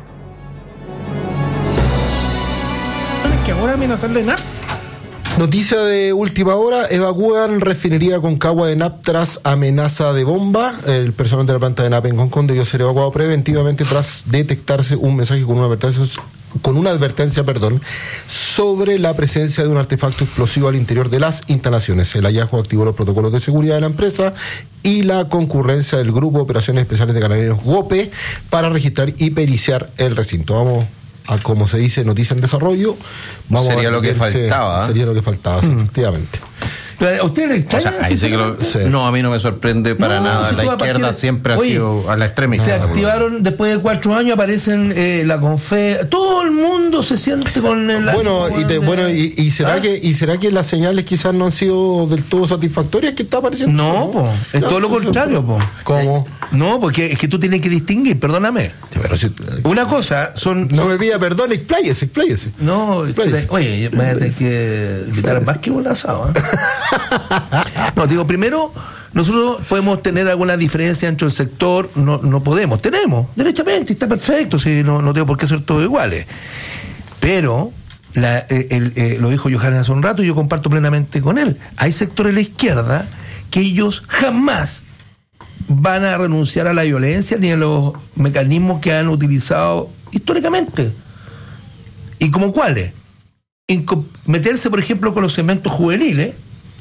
Que ahora viene a hacerle nada. Noticia de última hora: evacúan refinería Concagua de NAP tras amenaza de bomba. El personal de la planta de NAP en Hong Kong debió ser evacuado preventivamente tras detectarse un mensaje con una advertencia, sobre la presencia de un artefacto explosivo al interior de las instalaciones. El hallazgo activó los protocolos de seguridad de la empresa y la concurrencia del Grupo de Operaciones Especiales de Carabineros GOPE para registrar y periciar el recinto. Vamos a, como se dice, noticia en desarrollo. Sería lo que faltaba. Sería lo que faltaba, sí, efectivamente. ¿Pero a usted le extraña? No, a mí no me sorprende para nada. La izquierda siempre ha sido a la extrema se izquierda. activaron después de 4 años, aparecen la CONFE, todo el mundo se siente con el... ¿Será que las señales quizás no han sido del todo satisfactorias que está apareciendo? No, es todo lo contrario, ¿Cómo? No, porque es que tú tienes que distinguir, perdóname. Una cosa son... No me pida perdón, expláyese. No, oye, me voy a tener que invitar más que un asado, No, digo, primero, nosotros podemos tener alguna diferencia entre el sector, no podemos, tenemos, derechamente, está perfecto, si no tengo por qué ser todos iguales. Pero, lo dijo Johannes hace un rato y yo comparto plenamente con él, hay sectores de la izquierda que ellos jamás van a renunciar a la violencia ni a los mecanismos que han utilizado históricamente. ¿Y como cuáles? Meterse, por ejemplo, con los segmentos juveniles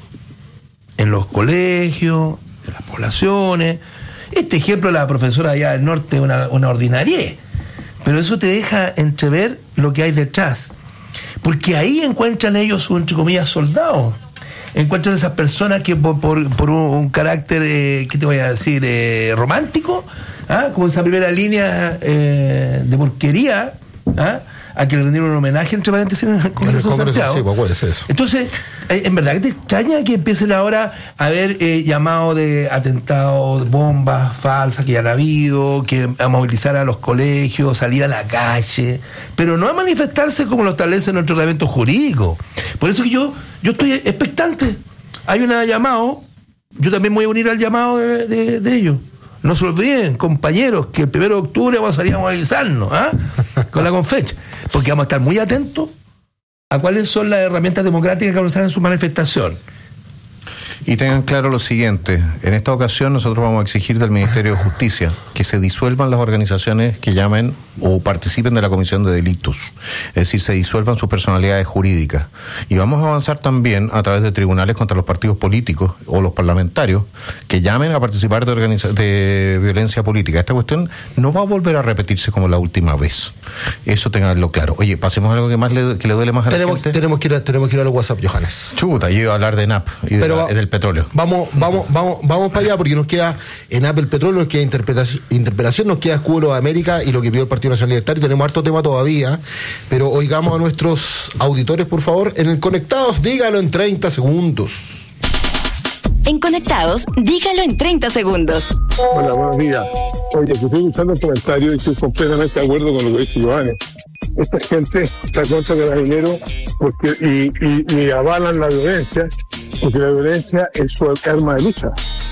en los colegios, en las poblaciones. Este ejemplo de la profesora allá del norte es una ordinariedad, pero eso te deja entrever lo que hay detrás, porque ahí encuentran ellos, entre comillas, soldados. Encuentran esas personas que por un carácter, ¿qué te voy a decir?, romántico, como esa primera línea de porquería, a que le rindieron un homenaje, entre paréntesis, en el Congreso de Santiago. Sí, ¿cuál es eso? Entonces, en verdad que te extraña que empiecen ahora a haber llamado de atentados, bombas falsas que ya han habido, que a movilizar a los colegios, salir a la calle, pero no a manifestarse como lo establece nuestro reglamento jurídico. Por eso que yo estoy expectante. Hay un llamado, yo también me voy a unir al llamado de ellos. No se olviden, compañeros, que el 1 de octubre vamos a salir a movilizarnos, con la Confecha, porque vamos a estar muy atentos a cuáles son las herramientas democráticas que van a usar en su manifestación. Y tengan claro lo siguiente, en esta ocasión nosotros vamos a exigir del Ministerio de Justicia que se disuelvan las organizaciones que llamen o participen de la comisión de delitos, es decir, se disuelvan sus personalidades jurídicas. Y vamos a avanzar también a través de tribunales contra los partidos políticos o los parlamentarios que llamen a participar de violencia política. Esta cuestión no va a volver a repetirse como la última vez. Eso tenganlo claro. Oye, pasemos a algo que le duele más a la gente. Tenemos que ir a los WhatsApp, Johannes. Chuta, yo iba a hablar de ENAP y del petróleo. Vamos para allá, porque nos queda ENAP, el petróleo, nos queda interpretación, nos queda escudo de América y lo que pidió el Partido Nacional Libertario. Tenemos harto tema todavía, pero oigamos a nuestros auditores, por favor. En el Conectados, dígalo en 30 segundos. En Conectados, dígalo en 30 segundos. Hola, buenos días. Oye, que estoy escuchando el comentario y estoy completamente de acuerdo con lo que dice Johannes. Esta gente está contra Carabineros y avalan la violencia, porque la violencia es su arma de lucha.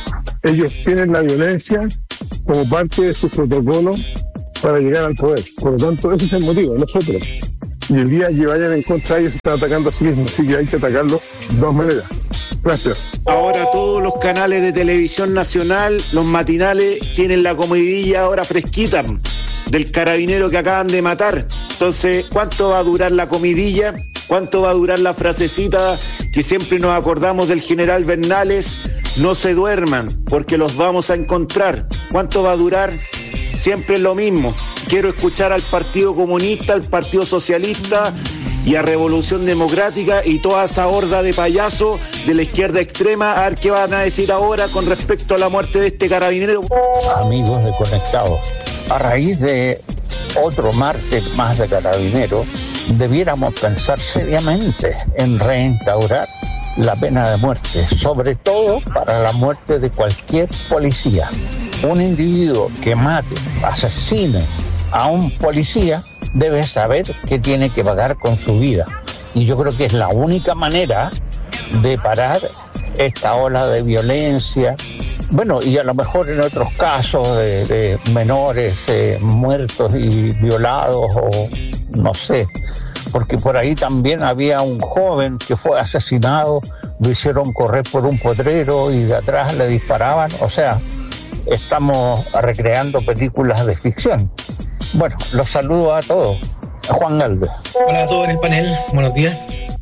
Ellos tienen la violencia como parte de su protocolo para llegar al poder. Por lo tanto, ese es el motivo, nosotros. Y el día que vayan en contra de ellos se están atacando a sí mismos, así que hay que atacarlos de dos maneras. Gracias. Ahora todos los canales de televisión nacional, los matinales, tienen la comidilla ahora fresquita del carabinero que acaban de matar. Entonces, ¿cuánto va a durar la comidilla? ¿Cuánto va a durar la frasecita que siempre nos acordamos del general Bernales? No se duerman, porque los vamos a encontrar. ¿Cuánto va a durar? Siempre es lo mismo. Quiero escuchar al Partido Comunista, al Partido Socialista y a Revolución Democrática y toda esa horda de payasos de la izquierda extrema, a ver qué van a decir ahora con respecto a la muerte de este carabinero. Amigos de Conectados, a raíz de otro martes más de Carabineros, debiéramos pensar seriamente en reinstaurar la pena de muerte, sobre todo para la muerte de cualquier policía. Un individuo que mate, asesine a un policía debe saber que tiene que pagar con su vida. Y yo creo que es la única manera de parar esta ola de violencia. Bueno, y a lo mejor en otros casos de menores muertos y violados, o no sé, porque por ahí también había un joven que fue asesinado, lo hicieron correr por un potrero y de atrás le disparaban. O sea, estamos recreando películas de ficción. Bueno, los saludo a todos. Juan Galvez. Hola a todos en el panel, buenos días.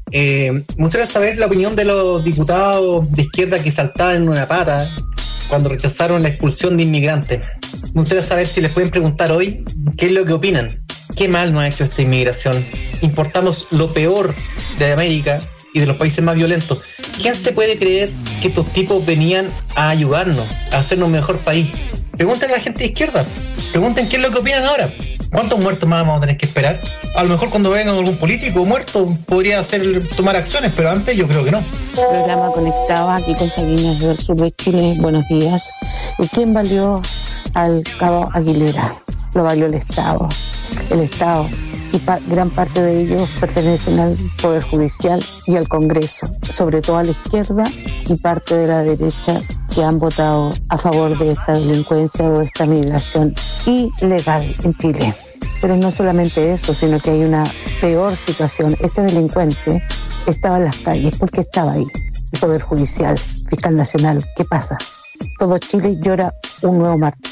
Me gustaría saber la opinión de los diputados de izquierda que saltaban en una pata cuando rechazaron la expulsión de inmigrantes. Me gustaría saber si les pueden preguntar hoy qué es lo que opinan. ¿Qué mal nos ha hecho esta inmigración? Importamos lo peor de América y de los países más violentos. ¿Quién se puede creer que estos tipos venían a ayudarnos, a hacernos un mejor país? Pregunten a la gente de izquierda. Pregunten qué es lo que opinan ahora. ¿Cuántos muertos más vamos a tener que esperar? A lo mejor cuando venga algún político muerto podría tomar acciones, pero antes yo creo que no. Programa conectado aquí con Sabinas del sur de Chile. Buenos días. ¿Y quién valió al cabo Aguilera? Lo valió el Estado. El Estado. Y gran parte de ellos pertenecen al Poder Judicial y al Congreso, sobre todo a la izquierda y parte de la derecha que han votado a favor de esta delincuencia o de esta migración ilegal en Chile. Pero no solamente eso, sino que hay una peor situación. Este delincuente estaba en las calles porque estaba ahí. El Poder Judicial, Fiscal Nacional, ¿qué pasa? Todo Chile llora un nuevo martes.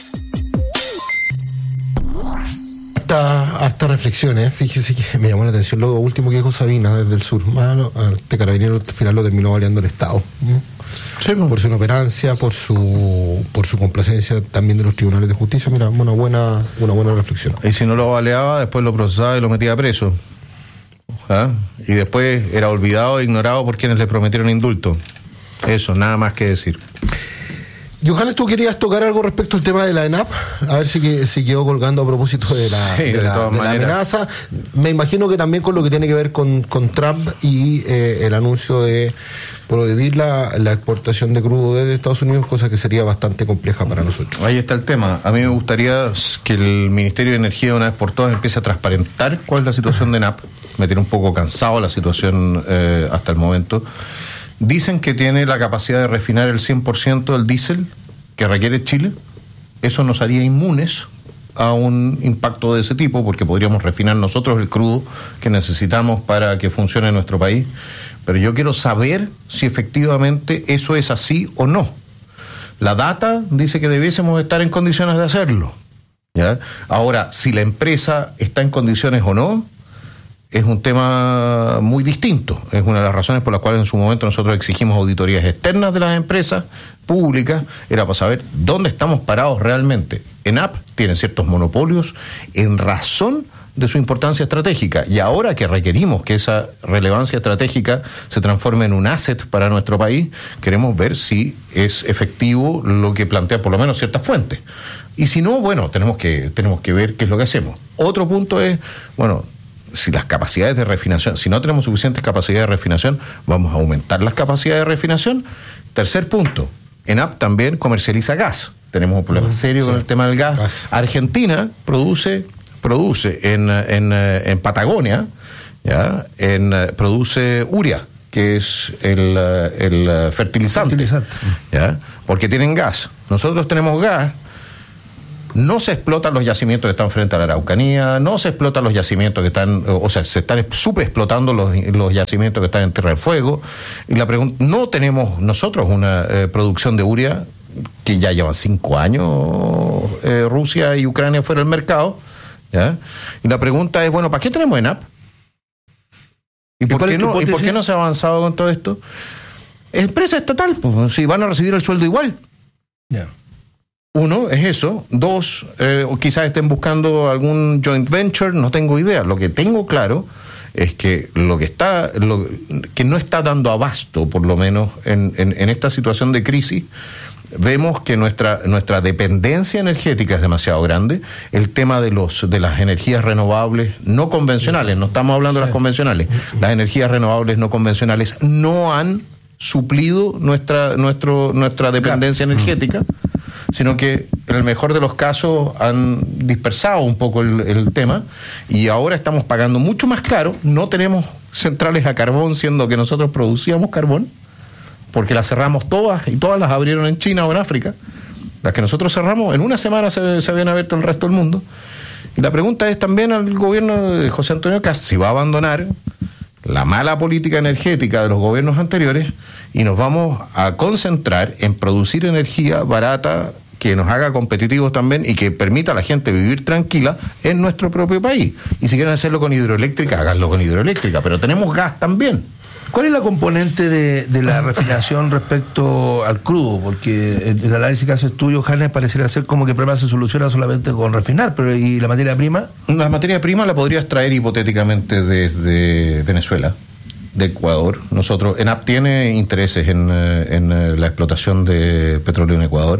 Harta reflexión, Fíjese que me llamó la atención lo último que dijo Sabina desde el sur. Este carabinero al final lo terminó baleando el Estado. Sí, por su inoperancia, por su complacencia también de los tribunales de justicia. Mira, una buena reflexión. Y si no lo baleaba, después lo procesaba y lo metía preso. Y después era olvidado e ignorado por quienes le prometieron indulto. Eso, nada más que decir. Johannes, ¿tú querías tocar algo respecto al tema de la ENAP? A ver si quedó colgando a propósito de la amenaza. Me imagino que también con lo que tiene que ver con Trump y el anuncio de prohibir la exportación de crudo desde Estados Unidos, cosa que sería bastante compleja para nosotros. Ahí está el tema. A mí me gustaría que el Ministerio de Energía de una vez por todas empiece a transparentar cuál es la situación de ENAP. Me tiene un poco cansado la situación hasta el momento. Dicen que tiene la capacidad de refinar el 100% del diésel que requiere Chile. Eso nos haría inmunes a un impacto de ese tipo, porque podríamos refinar nosotros el crudo que necesitamos para que funcione en nuestro país. Pero yo quiero saber si efectivamente eso es así o no. La data dice que debiésemos estar en condiciones de hacerlo, ¿ya? Ahora, si la empresa está en condiciones o no, es un tema muy distinto. Es una de las razones por las cuales en su momento nosotros exigimos auditorías externas de las empresas públicas, era para saber dónde estamos parados realmente. ENAP tiene ciertos monopolios en razón de su importancia estratégica, y ahora que requerimos que esa relevancia estratégica se transforme en un asset para nuestro país, queremos ver si es efectivo lo que plantea por lo menos ciertas fuentes. Y si no, bueno, tenemos que ver qué es lo que hacemos. Otro punto es, bueno, si las capacidades de refinación, si no tenemos suficientes capacidades de refinación, vamos a aumentar las capacidades de refinación. Tercer punto, ENAP también comercializa gas. Tenemos un problema serio con el tema del gas. Argentina produce en Patagonia, ¿ya? Produce urea, que es el fertilizante. ¿Ya? Porque tienen gas. Nosotros tenemos gas. No se explotan los yacimientos que están frente a la Araucanía, no se explotan los yacimientos que están, o sea, se están subexplotando los yacimientos que están en Tierra del Fuego. Y la pregunta, no tenemos nosotros una producción de urea que ya llevan 5 años Rusia y Ucrania fuera del mercado, ¿ya? Y la pregunta es, bueno, ¿para qué tenemos ENAP? ¿Y por qué no se ha avanzado con todo esto? Es empresa estatal, pues, si van a recibir el sueldo igual. Ya. Uno, es eso. Dos, quizás estén buscando algún joint venture, no tengo idea. Lo que tengo claro es que que no está dando abasto, por lo menos en esta situación de crisis, vemos que nuestra dependencia energética es demasiado grande. El tema de las energías renovables no convencionales, no estamos hablando de las convencionales, las energías renovables no convencionales no han suplido nuestra dependencia energética, sino que en el mejor de los casos han dispersado un poco el tema, y ahora estamos pagando mucho más caro. No tenemos centrales a carbón, siendo que nosotros producíamos carbón, porque las cerramos todas, y todas las abrieron en China o en África. Las que nosotros cerramos, en una semana se habían abierto el resto del mundo. Y la pregunta es también al gobierno de José Antonio Kast si va a abandonar la mala política energética de los gobiernos anteriores y nos vamos a concentrar en producir energía barata que nos haga competitivos también y que permita a la gente vivir tranquila en nuestro propio país. Y si quieren hacerlo con hidroeléctrica, háganlo con hidroeléctrica, pero tenemos gas también. ¿Cuál es la componente de la refinación respecto al crudo? Porque el análisis que haces tú, Johannes, pareciera ser como que el problema se soluciona solamente con refinar, pero ¿y la materia prima? La materia prima la podrías traer hipotéticamente desde Venezuela, de Ecuador. Nosotros, ENAP tiene intereses en la explotación de petróleo en Ecuador.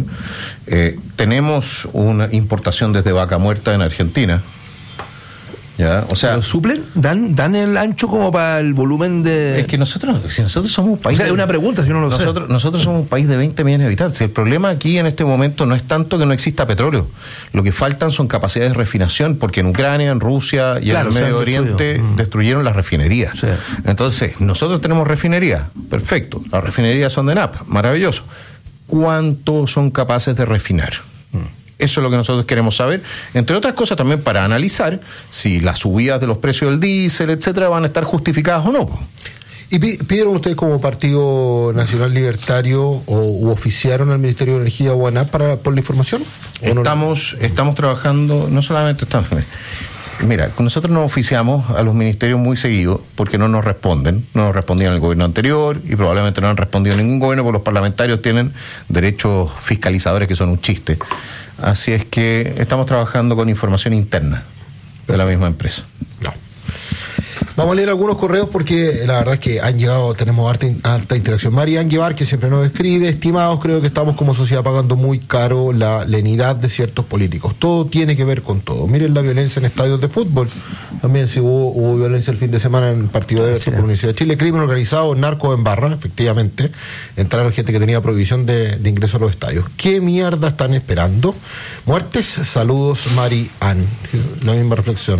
Tenemos una importación desde Vaca Muerta en Argentina. ¿Ya? O sea, ¿lo suplen? ¿Dan el ancho como para el volumen de...? Es que nosotros somos un país... O sea, es una pregunta, si no lo sé. Nosotros somos un país de 20 millones de habitantes. El problema aquí en este momento no es tanto que no exista petróleo. Lo que faltan son capacidades de refinación, porque en Ucrania, en Rusia y en el Medio Oriente destruyeron las refinerías. Sí. Entonces, nosotros tenemos refinerías. Perfecto. Las refinerías son de ENAP. Maravilloso. ¿Cuánto son capaces de refinar? Eso es lo que nosotros queremos saber, entre otras cosas también para analizar si las subidas de los precios del diésel, etcétera, van a estar justificadas o no. ¿Y pidieron ustedes como Partido Nacional Libertario u oficiaron al Ministerio de Energía o ANAP por la información? Estamos trabajando, no solamente estamos... Mira, nosotros nos oficiamos a los ministerios muy seguido porque no nos responden. No nos respondían el gobierno anterior y probablemente no han respondido ningún gobierno, porque los parlamentarios tienen derechos fiscalizadores que son un chiste. Así es que estamos trabajando con información interna de la misma empresa. No. Vamos a leer algunos correos porque la verdad es que han llegado, tenemos harta interacción. María Anguibar, que siempre nos escribe: estimados, creo que estamos como sociedad pagando muy caro la lenidad de ciertos políticos. Todo tiene que ver con todo. Miren la violencia en estadios de fútbol. También si hubo violencia el fin de semana en el partido de Everton por la Universidad de Chile. Crimen organizado, narcos en barra, efectivamente. Entraron gente que tenía prohibición de ingreso a los estadios. ¿Qué mierda están esperando? Muertes, saludos, Mari Ann. La misma reflexión.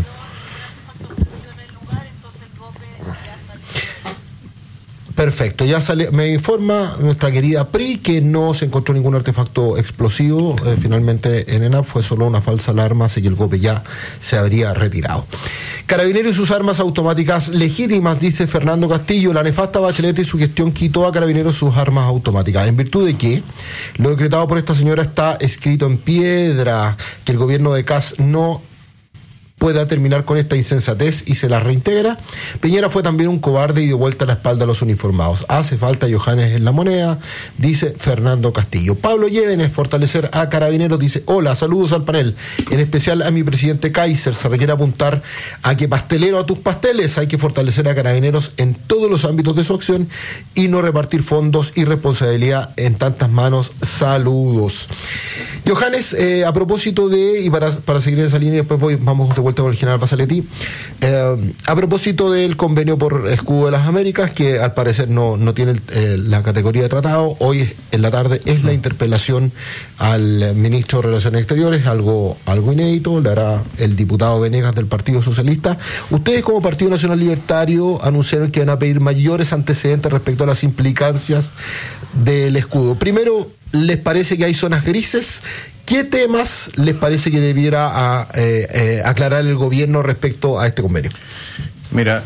Perfecto, ya sale, me informa nuestra querida PRI que no se encontró ningún artefacto explosivo, finalmente en ENAP fue solo una falsa alarma, así que el golpe ya se habría retirado. Carabineros y sus armas automáticas legítimas, dice Fernando Castillo. La nefasta Bachelet y su gestión quitó a Carabineros sus armas automáticas. ¿En virtud de qué? Lo decretado por esta señora está escrito en piedra, que el gobierno de Kast no pueda terminar con esta insensatez y se la reintegra. Piñera fue también un cobarde y dio vuelta a la espalda a los uniformados. Hace falta Johannes en la moneda, dice Fernando Castillo. Pablo Llévenes, fortalecer a Carabineros, dice: hola, saludos al panel, en especial a mi presidente Kaiser. Se requiere apuntar a que pastelero a tus pasteles, hay que fortalecer a Carabineros en todos los ámbitos de su acción y no repartir fondos y responsabilidad en tantas manos. Saludos. Johannes, a propósito de, y para seguir en esa línea, después vamos de vuelta con el general Basaletti, a propósito del convenio por Escudo de las Américas, que al parecer no tiene la categoría de tratado, hoy en la tarde es la interpelación al ministro de Relaciones Exteriores, algo inédito, le hará el diputado Venegas del Partido Socialista. Ustedes como Partido Nacional Libertario anunciaron que van a pedir mayores antecedentes respecto a las implicancias del escudo. Primero, ¿les parece que hay zonas grises? ¿Qué temas les parece que debiera aclarar el gobierno respecto a este convenio? Mira,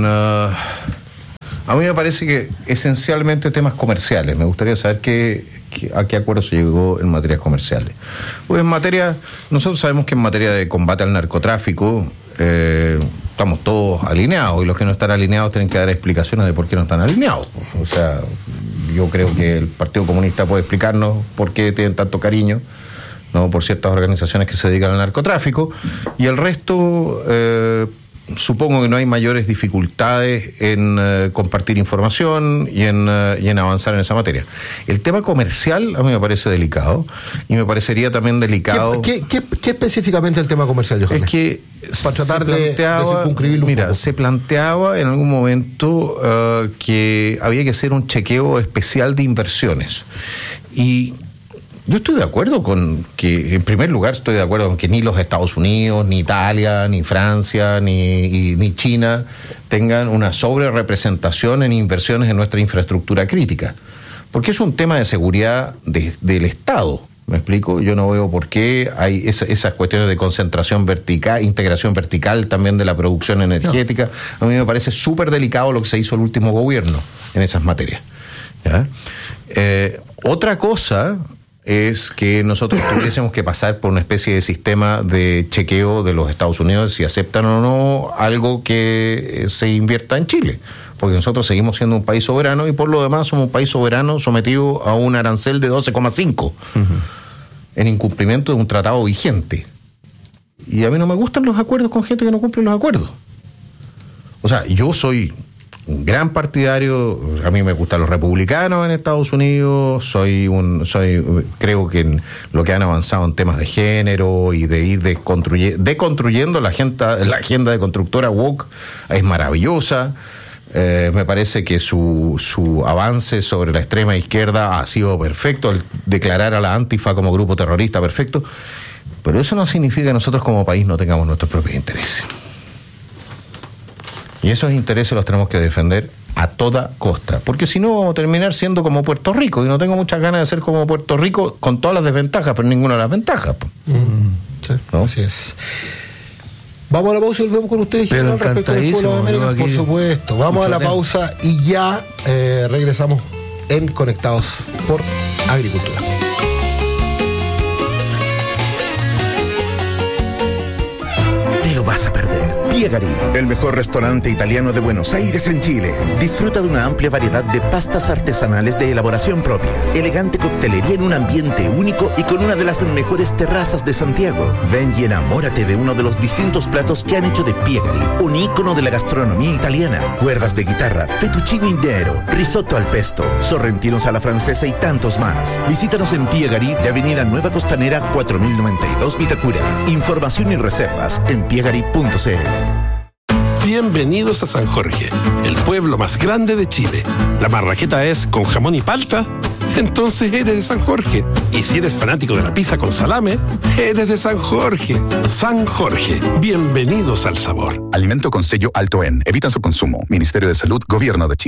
a mí me parece que esencialmente temas comerciales. Me gustaría saber a qué acuerdo se llegó en materias comerciales. Pues nosotros sabemos que en materia de combate al narcotráfico estamos todos alineados, y los que no están alineados tienen que dar explicaciones de por qué no están alineados. O sea, yo creo que el Partido Comunista puede explicarnos por qué tienen tanto cariño, ¿no?, por ciertas organizaciones que se dedican al narcotráfico, y el resto supongo que no hay mayores dificultades en compartir información y en avanzar en esa materia. El tema comercial a mí me parece delicado, y me parecería también delicado. ¿Qué específicamente el tema comercial, Johannes? Es que para tratar de circunscribirlo un poco. Se planteaba en algún momento que había que hacer un chequeo especial de inversiones, y yo estoy de acuerdo con que, en primer lugar, estoy de acuerdo con que ni los Estados Unidos, ni Italia, ni Francia, ni China tengan una sobrerepresentación en inversiones en nuestra infraestructura crítica, porque es un tema de seguridad del Estado. ¿Me explico? Yo no veo por qué hay esas cuestiones de concentración vertical, integración vertical también de la producción energética. A mí me parece súper delicado lo que se hizo el último gobierno en esas materias, ¿ya? Otra cosa es que nosotros tuviésemos que pasar por una especie de sistema de chequeo de los Estados Unidos si aceptan o no algo que se invierta en Chile, porque nosotros seguimos siendo un país soberano, y por lo demás somos un país soberano sometido a un arancel de 12,5 en incumplimiento de un tratado vigente. Y a mí no me gustan los acuerdos con gente que no cumple los acuerdos. O sea, yo soy un gran partidario, a mí me gustan los republicanos en Estados Unidos, creo que en lo que han avanzado en temas de género y de ir deconstruyendo la agenda de constructora woke es maravillosa. Me parece que su avance sobre la extrema izquierda ha sido perfecto, el declarar a la Antifa como grupo terrorista, perfecto, pero eso no significa que nosotros como país no tengamos nuestros propios intereses. Y esos intereses los tenemos que defender a toda costa, porque si no vamos a terminar siendo como Puerto Rico, y no tengo muchas ganas de ser como Puerto Rico con todas las desventajas, pero ninguna de las ventajas. Sí, ¿no? Así es. Vamos a la pausa y volvemos con ustedes. Pero encantadísimo, por supuesto. Vamos a la pausa y ya regresamos en Conectados por Agricultura. Te lo vas a perder. Piegari, el mejor restaurante italiano de Buenos Aires en Chile. Disfruta de una amplia variedad de pastas artesanales de elaboración propia, elegante coctelería en un ambiente único y con una de las mejores terrazas de Santiago. Ven y enamórate de uno de los distintos platos que han hecho de Piegari un ícono de la gastronomía italiana. Cuerdas de guitarra, fettuccine nero, risotto al pesto, sorrentinos a la francesa y tantos más. Visítanos en Piegari de Avenida Nueva Costanera 4092 Vitacura. Información y reservas en piegari.cl. Bienvenidos a San Jorge, el pueblo más grande de Chile. ¿La marraqueta es con jamón y palta? Entonces eres de San Jorge. Y si eres fanático de la pizza con salame, eres de San Jorge. San Jorge, bienvenidos al sabor. Alimento con sello Alto En. Evitan su consumo. Ministerio de Salud, Gobierno de Chile.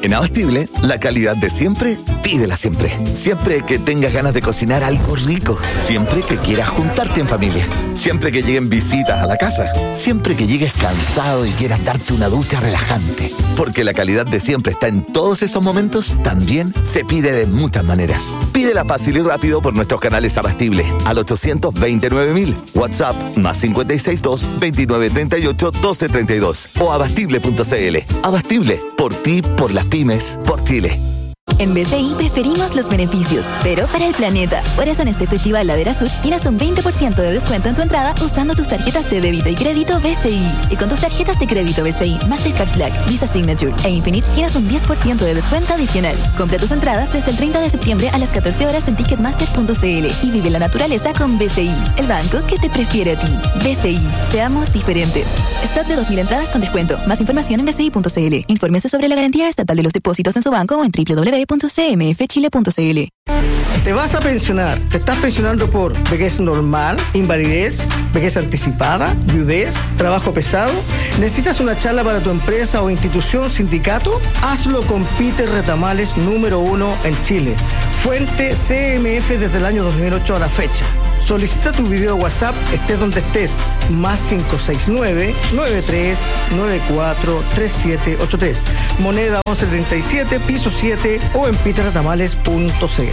En Abastible, la calidad de siempre, pídela siempre. Siempre que tengas ganas de cocinar algo rico. Siempre que quieras juntarte en familia. Siempre que lleguen visitas a la casa. Siempre que llegues cansado y quieras darte una ducha relajante. Porque la calidad de siempre está en todos esos momentos, también se pide de muchas maneras. Pídela fácil y rápido por nuestros canales Abastible al 829.000. WhatsApp +562 2938 1232 o abastible.cl. Abastible, por ti, por las pymes, por Chile. En BCI preferimos los beneficios, pero para el planeta. Por eso en este Festival Ladera Sur tienes un 20% de descuento en tu entrada usando tus tarjetas de débito y crédito BCI. Y con tus tarjetas de crédito BCI, Mastercard Black, Visa Signature e Infinite tienes un 10% de descuento adicional. Compra tus entradas desde el 30 de septiembre a las 14 horas en Ticketmaster.cl y vive la naturaleza con BCI, el banco que te prefiere a ti. BCI, seamos diferentes. Stock de 2.000 entradas con descuento. Más información en bci.cl. Infórmese sobre la garantía estatal de los depósitos en su banco o en www.cmfchile.cl. ¿Te vas a pensionar? ¿Te estás pensionando por vejez normal, invalidez, vejez anticipada, viudez, trabajo pesado? ¿Necesitas una charla para tu empresa o institución, sindicato? Hazlo con Peter Retamales, número 1 en Chile. Fuente CMF desde el año 2008 a la fecha. Solicita tu video WhatsApp, estés donde estés. +569-9394-3783. Moneda 1137, piso 7 o en peterretamales.cl.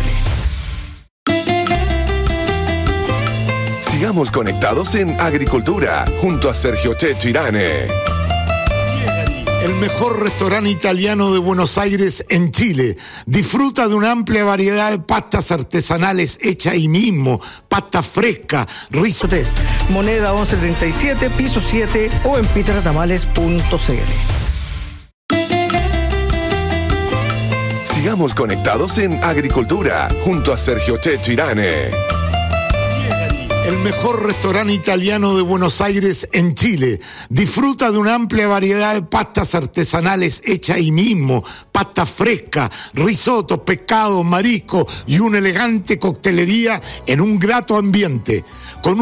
Sigamos conectados en Agricultura, junto a Sergio Checho Irane. El mejor restaurante italiano de Buenos Aires en Chile. Disfruta de una amplia variedad de pastas artesanales hechas ahí mismo, pasta fresca, risotto. Moneda 1137, piso 7 o en peterretamales.cl. Sigamos conectados en Agricultura, junto a Sergio Checho Irane. El mejor restaurante italiano de Buenos Aires en Chile. Disfruta de una amplia variedad de pastas artesanales hechas ahí mismo, pasta fresca, risotos, pescados, mariscos y una elegante coctelería en un grato ambiente. Con